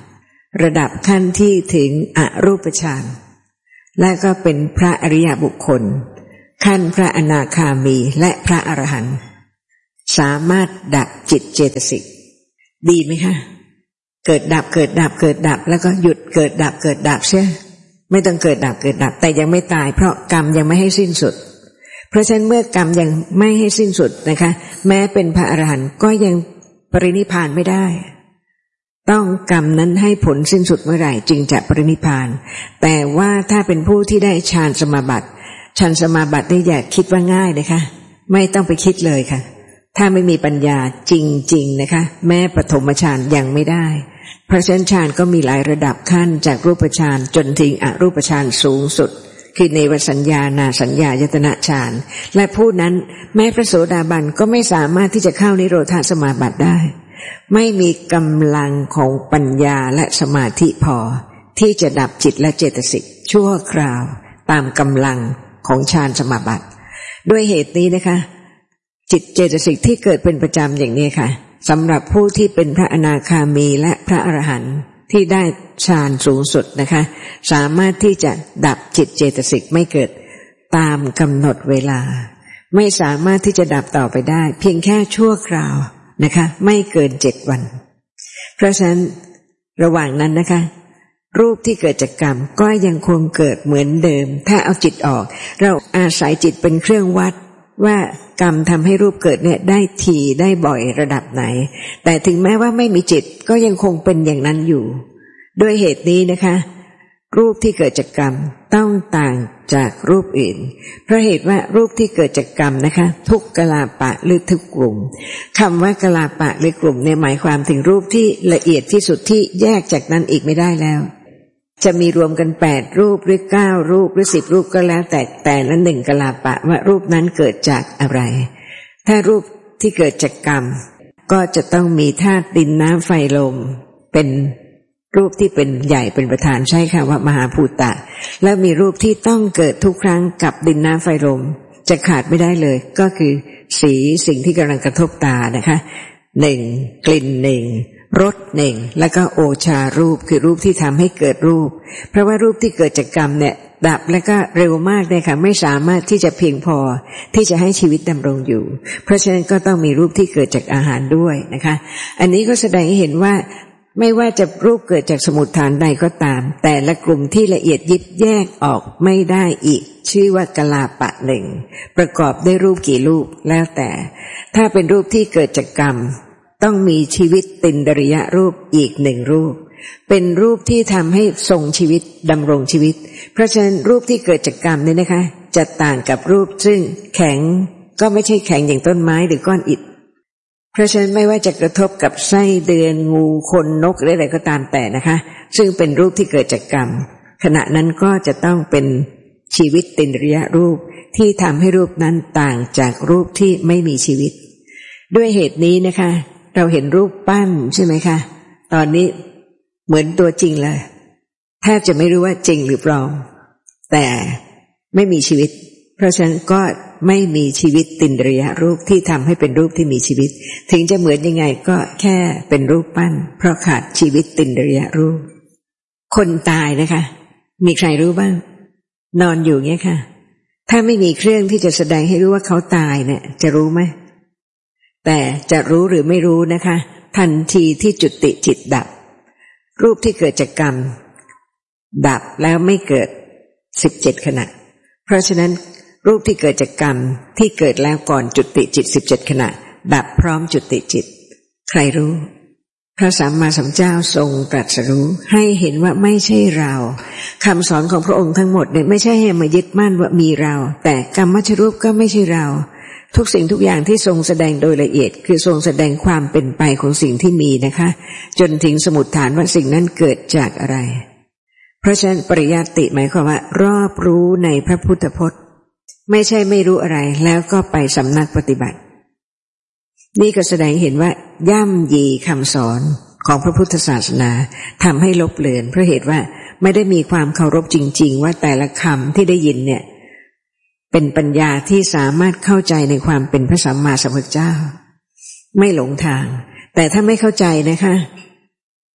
ระดับขั้นที่ถึงอรูปฌานและก็เป็นพระอริยบุคคลขั้นพระอนาคามีและพระอรหันต์สามารถดับจิตเจตสิกดีไหมคะเกิดดับเกิดดับเกิดดับแล้วก็หยุดเกิดดับเกิดดับเสียไม่ต้องเกิดดับเกิดดับแต่ยังไม่ตายเพราะกรรมยังไม่ให้สิ้นสุดเพราะฉะนั้นเมื่อกรรมยังไม่ให้สิ้นสุดนะคะแม้เป็นพระอรหันต์ก็ยังปรินิพพานไม่ได้ต้องกรรมนั้นให้ผลสิ้นสุดเมื่อไหร่จึงจะปรินิพพานแต่ว่าถ้าเป็นผู้ที่ได้ฌานสมาบัติฌานสมาบัตินี่อย่าคิดว่าง่ายนะคะไม่ต้องไปคิดเลยค่ะถ้าไม่มีปัญญาจริงๆนะคะแม้ปฐมฌานยังไม่ได้เพราะฉะนั้นฌานก็มีหลายระดับขั้นจากรูปฌานจนถึงอรูปฌานสูงสุดคือเนวสัญญานาสัญญายตนะฌานและผู้นั้นแม้พระโสดาบันก็ไม่สามารถที่จะเข้านิโรธสมาบัติได้ไม่มีกำลังของปัญญาและสมาธิพอที่จะดับจิตและเจตสิกชั่วคราวตามกำลังของฌานสมาบัติด้วยเหตุนี้นะคะจิตเจตสิกที่เกิดเป็นประจำอย่างนี้ค่ะสำหรับผู้ที่เป็นพระอนาคามีและพระอรหันต์ที่ได้ฌานสูงสุดนะคะสามารถที่จะดับจิตเจตสิกไม่เกิดตามกำหนดเวลาไม่สามารถที่จะดับต่อไปได้เพียงแค่ชั่วคราวนะคะไม่เกินเจ็ดวันเพราะฉะนั้นระหว่างนั้นนะคะรูปที่เกิดจากกรรมก็ยังคงเกิดเหมือนเดิมถ้าเอาจิตออกเราอาศัยจิตเป็นเครื่องวัดว่ากรรมทำให้รูปเกิดเนี่ยได้ถี่ได้บ่อยระดับไหนแต่ถึงแม้ว่าไม่มีจิตก็ยังคงเป็นอย่างนั้นอยู่ด้วยเหตุนี้นะคะรูปที่เกิดจากกรรมต้องต่างจากรูปอื่นเพราะเหตุว่ารูปที่เกิดจากกรรมนะคะทุกกลาปะหรือทุกกลุ่มคำว่ากลาปะหรือกลุ่มเนี่ยหมายความถึงรูปที่ละเอียดที่สุดที่แยกจากนั้นอีกไม่ได้แล้วจะมีรวมกันแปดรูปหรือเก้ารูปหรือสิบรูปก็แล้วแต่แต่ละหนึ่งกลาปะว่ารูปนั้นเกิดจากอะไรถ้ารูปที่เกิดจากกรรมก็จะต้องมีธาตุดินน้ำไฟลมเป็นรูปที่เป็นใหญ่เป็นประธานใช่ค่ะว่ามหาภูตะแล้วมีรูปที่ต้องเกิดทุกครั้งกับดินน้ำไฟลมจะขาดไม่ได้เลยก็คือสีสิ่งที่กำลังกระทบตานะคะหนึ่งกลิ่นหนึ่งรสหนึ่งแล้วก็โอชารูปคือรูปที่ทำให้เกิดรูปเพราะว่ารูปที่เกิดจากกรรมเนี่ยดับแล้วก็เร็วมากเลยค่ะไม่สามารถที่จะเพียงพอที่จะให้ชีวิตดำรงอยู่เพราะฉะนั้นก็ต้องมีรูปที่เกิดจากอาหารด้วยนะคะอันนี้ก็แสดงให้เห็นว่าไม่ว่าจะรูปเกิดจากสมุฏฐานใดก็ตามแต่ละกลุ่มที่ละเอียดยิบแยกออกไม่ได้อีกชื่อว่ากลาปะหนึ่งประกอบด้วยรูปกี่รูปแล้วแต่ถ้าเป็นรูปที่เกิดจากกรรมต้องมีชีวิตตินดริยรูปอีกหนึ่งรูปเป็นรูปที่ทำให้ทรงชีวิตดำรงชีวิตเพราะฉะนั้นรูปที่เกิดจากกรรมเนี่ยนะคะจะต่างกับรูปซึ่งแข็งก็ไม่ใช่แข็งอย่างต้นไม้หรือก้อนอิฐเพราะฉะนั้นไม่ว่าจะกระทบกับไส้เดือนงูคนนกหรืออะไรก็ตามแต่นะคะซึ่งเป็นรูปที่เกิดจากกรรมขณะนั้นก็จะต้องเป็นชีวิตตินดริยรูปที่ทำให้รูปนั้นต่างจากรูปที่ไม่มีชีวิตด้วยเหตุนี้นะคะเราเห็นรูปปั้นใช่ไหมคะตอนนี้เหมือนตัวจริงเลยแทบจะไม่รู้ว่าจริงหรือปลอมแต่ไม่มีชีวิตเพราะฉะนั้นก็ไม่มีชีวิตตินดริยรูปที่ทำให้เป็นรูปที่มีชีวิตถึงจะเหมือนยังไงก็แค่เป็นรูปปั้นเพราะขาดชีวิตตินดริยรูปคนตายนะคะมีใครรู้บ้างนอนอยู่เงี้ยค่ะถ้าไม่มีเครื่องที่จะแสดงให้รู้ว่าเขาตายเนี่ยจะรู้ไหมแต่จะรู้หรือไม่รู้นะคะทันทีที่จุติจิตดับรูปที่เกิดจากกรรมดับแล้วไม่เกิดสิบเจ็ดขณะเพราะฉะนั้นรูปที่เกิดจากกรรมที่เกิดแล้วก่อนจุติจิตสิบเจ็ดขณะดับพร้อมจุติจิตใครรู้พระสัมมาสัมพุทธเจ้าทรงตรัสรู้ให้เห็นว่าไม่ใช่เราคำสอนของพระองค์ทั้งหมดเนี่ยไม่ใช่ให้มายึดมั่นว่ามีเราแต่กรรมมัชรูปก็ไม่ใช่เราทุกสิ่งทุกอย่างที่ทรงแสดงโดยละเอียดคือทรงแสดงความเป็นไปของสิ่งที่มีนะคะจนถึงสมุฏฐานว่าสิ่งนั้นเกิดจากอะไรเพราะฉะนั้นปริยัติหมายความว่ารอบรู้ในพระพุทธพจน์ไม่ใช่ไม่รู้อะไรแล้วก็ไปสำนักปฏิบัตินี่ก็แสดงเห็นว่าย่ำยีคำสอนของพระพุทธศาสนาทำให้ลบเลือนเพราะเหตุว่าไม่ได้มีความเคารพจริงๆว่าแต่ละคำที่ได้ยินเนี่ยเป็นปัญญาที่สามารถเข้าใจในความเป็นพระสัมมาสัมพุทธเจ้าไม่หลงทางแต่ถ้าไม่เข้าใจนะคะ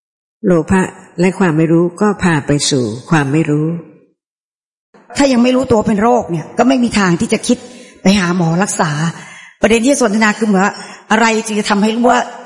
โลภะและความไม่รู้ก็พาไปสู่ความไม่รู้ถ้ายังไม่รู้ตัวเป็นโรคเนี่ยก็ไม่มีทางที่จะคิดไปหาหมอรักษาประเด็นที่สนทนาคือเหมือนอะไรจึงจะทำให้รู้ว่า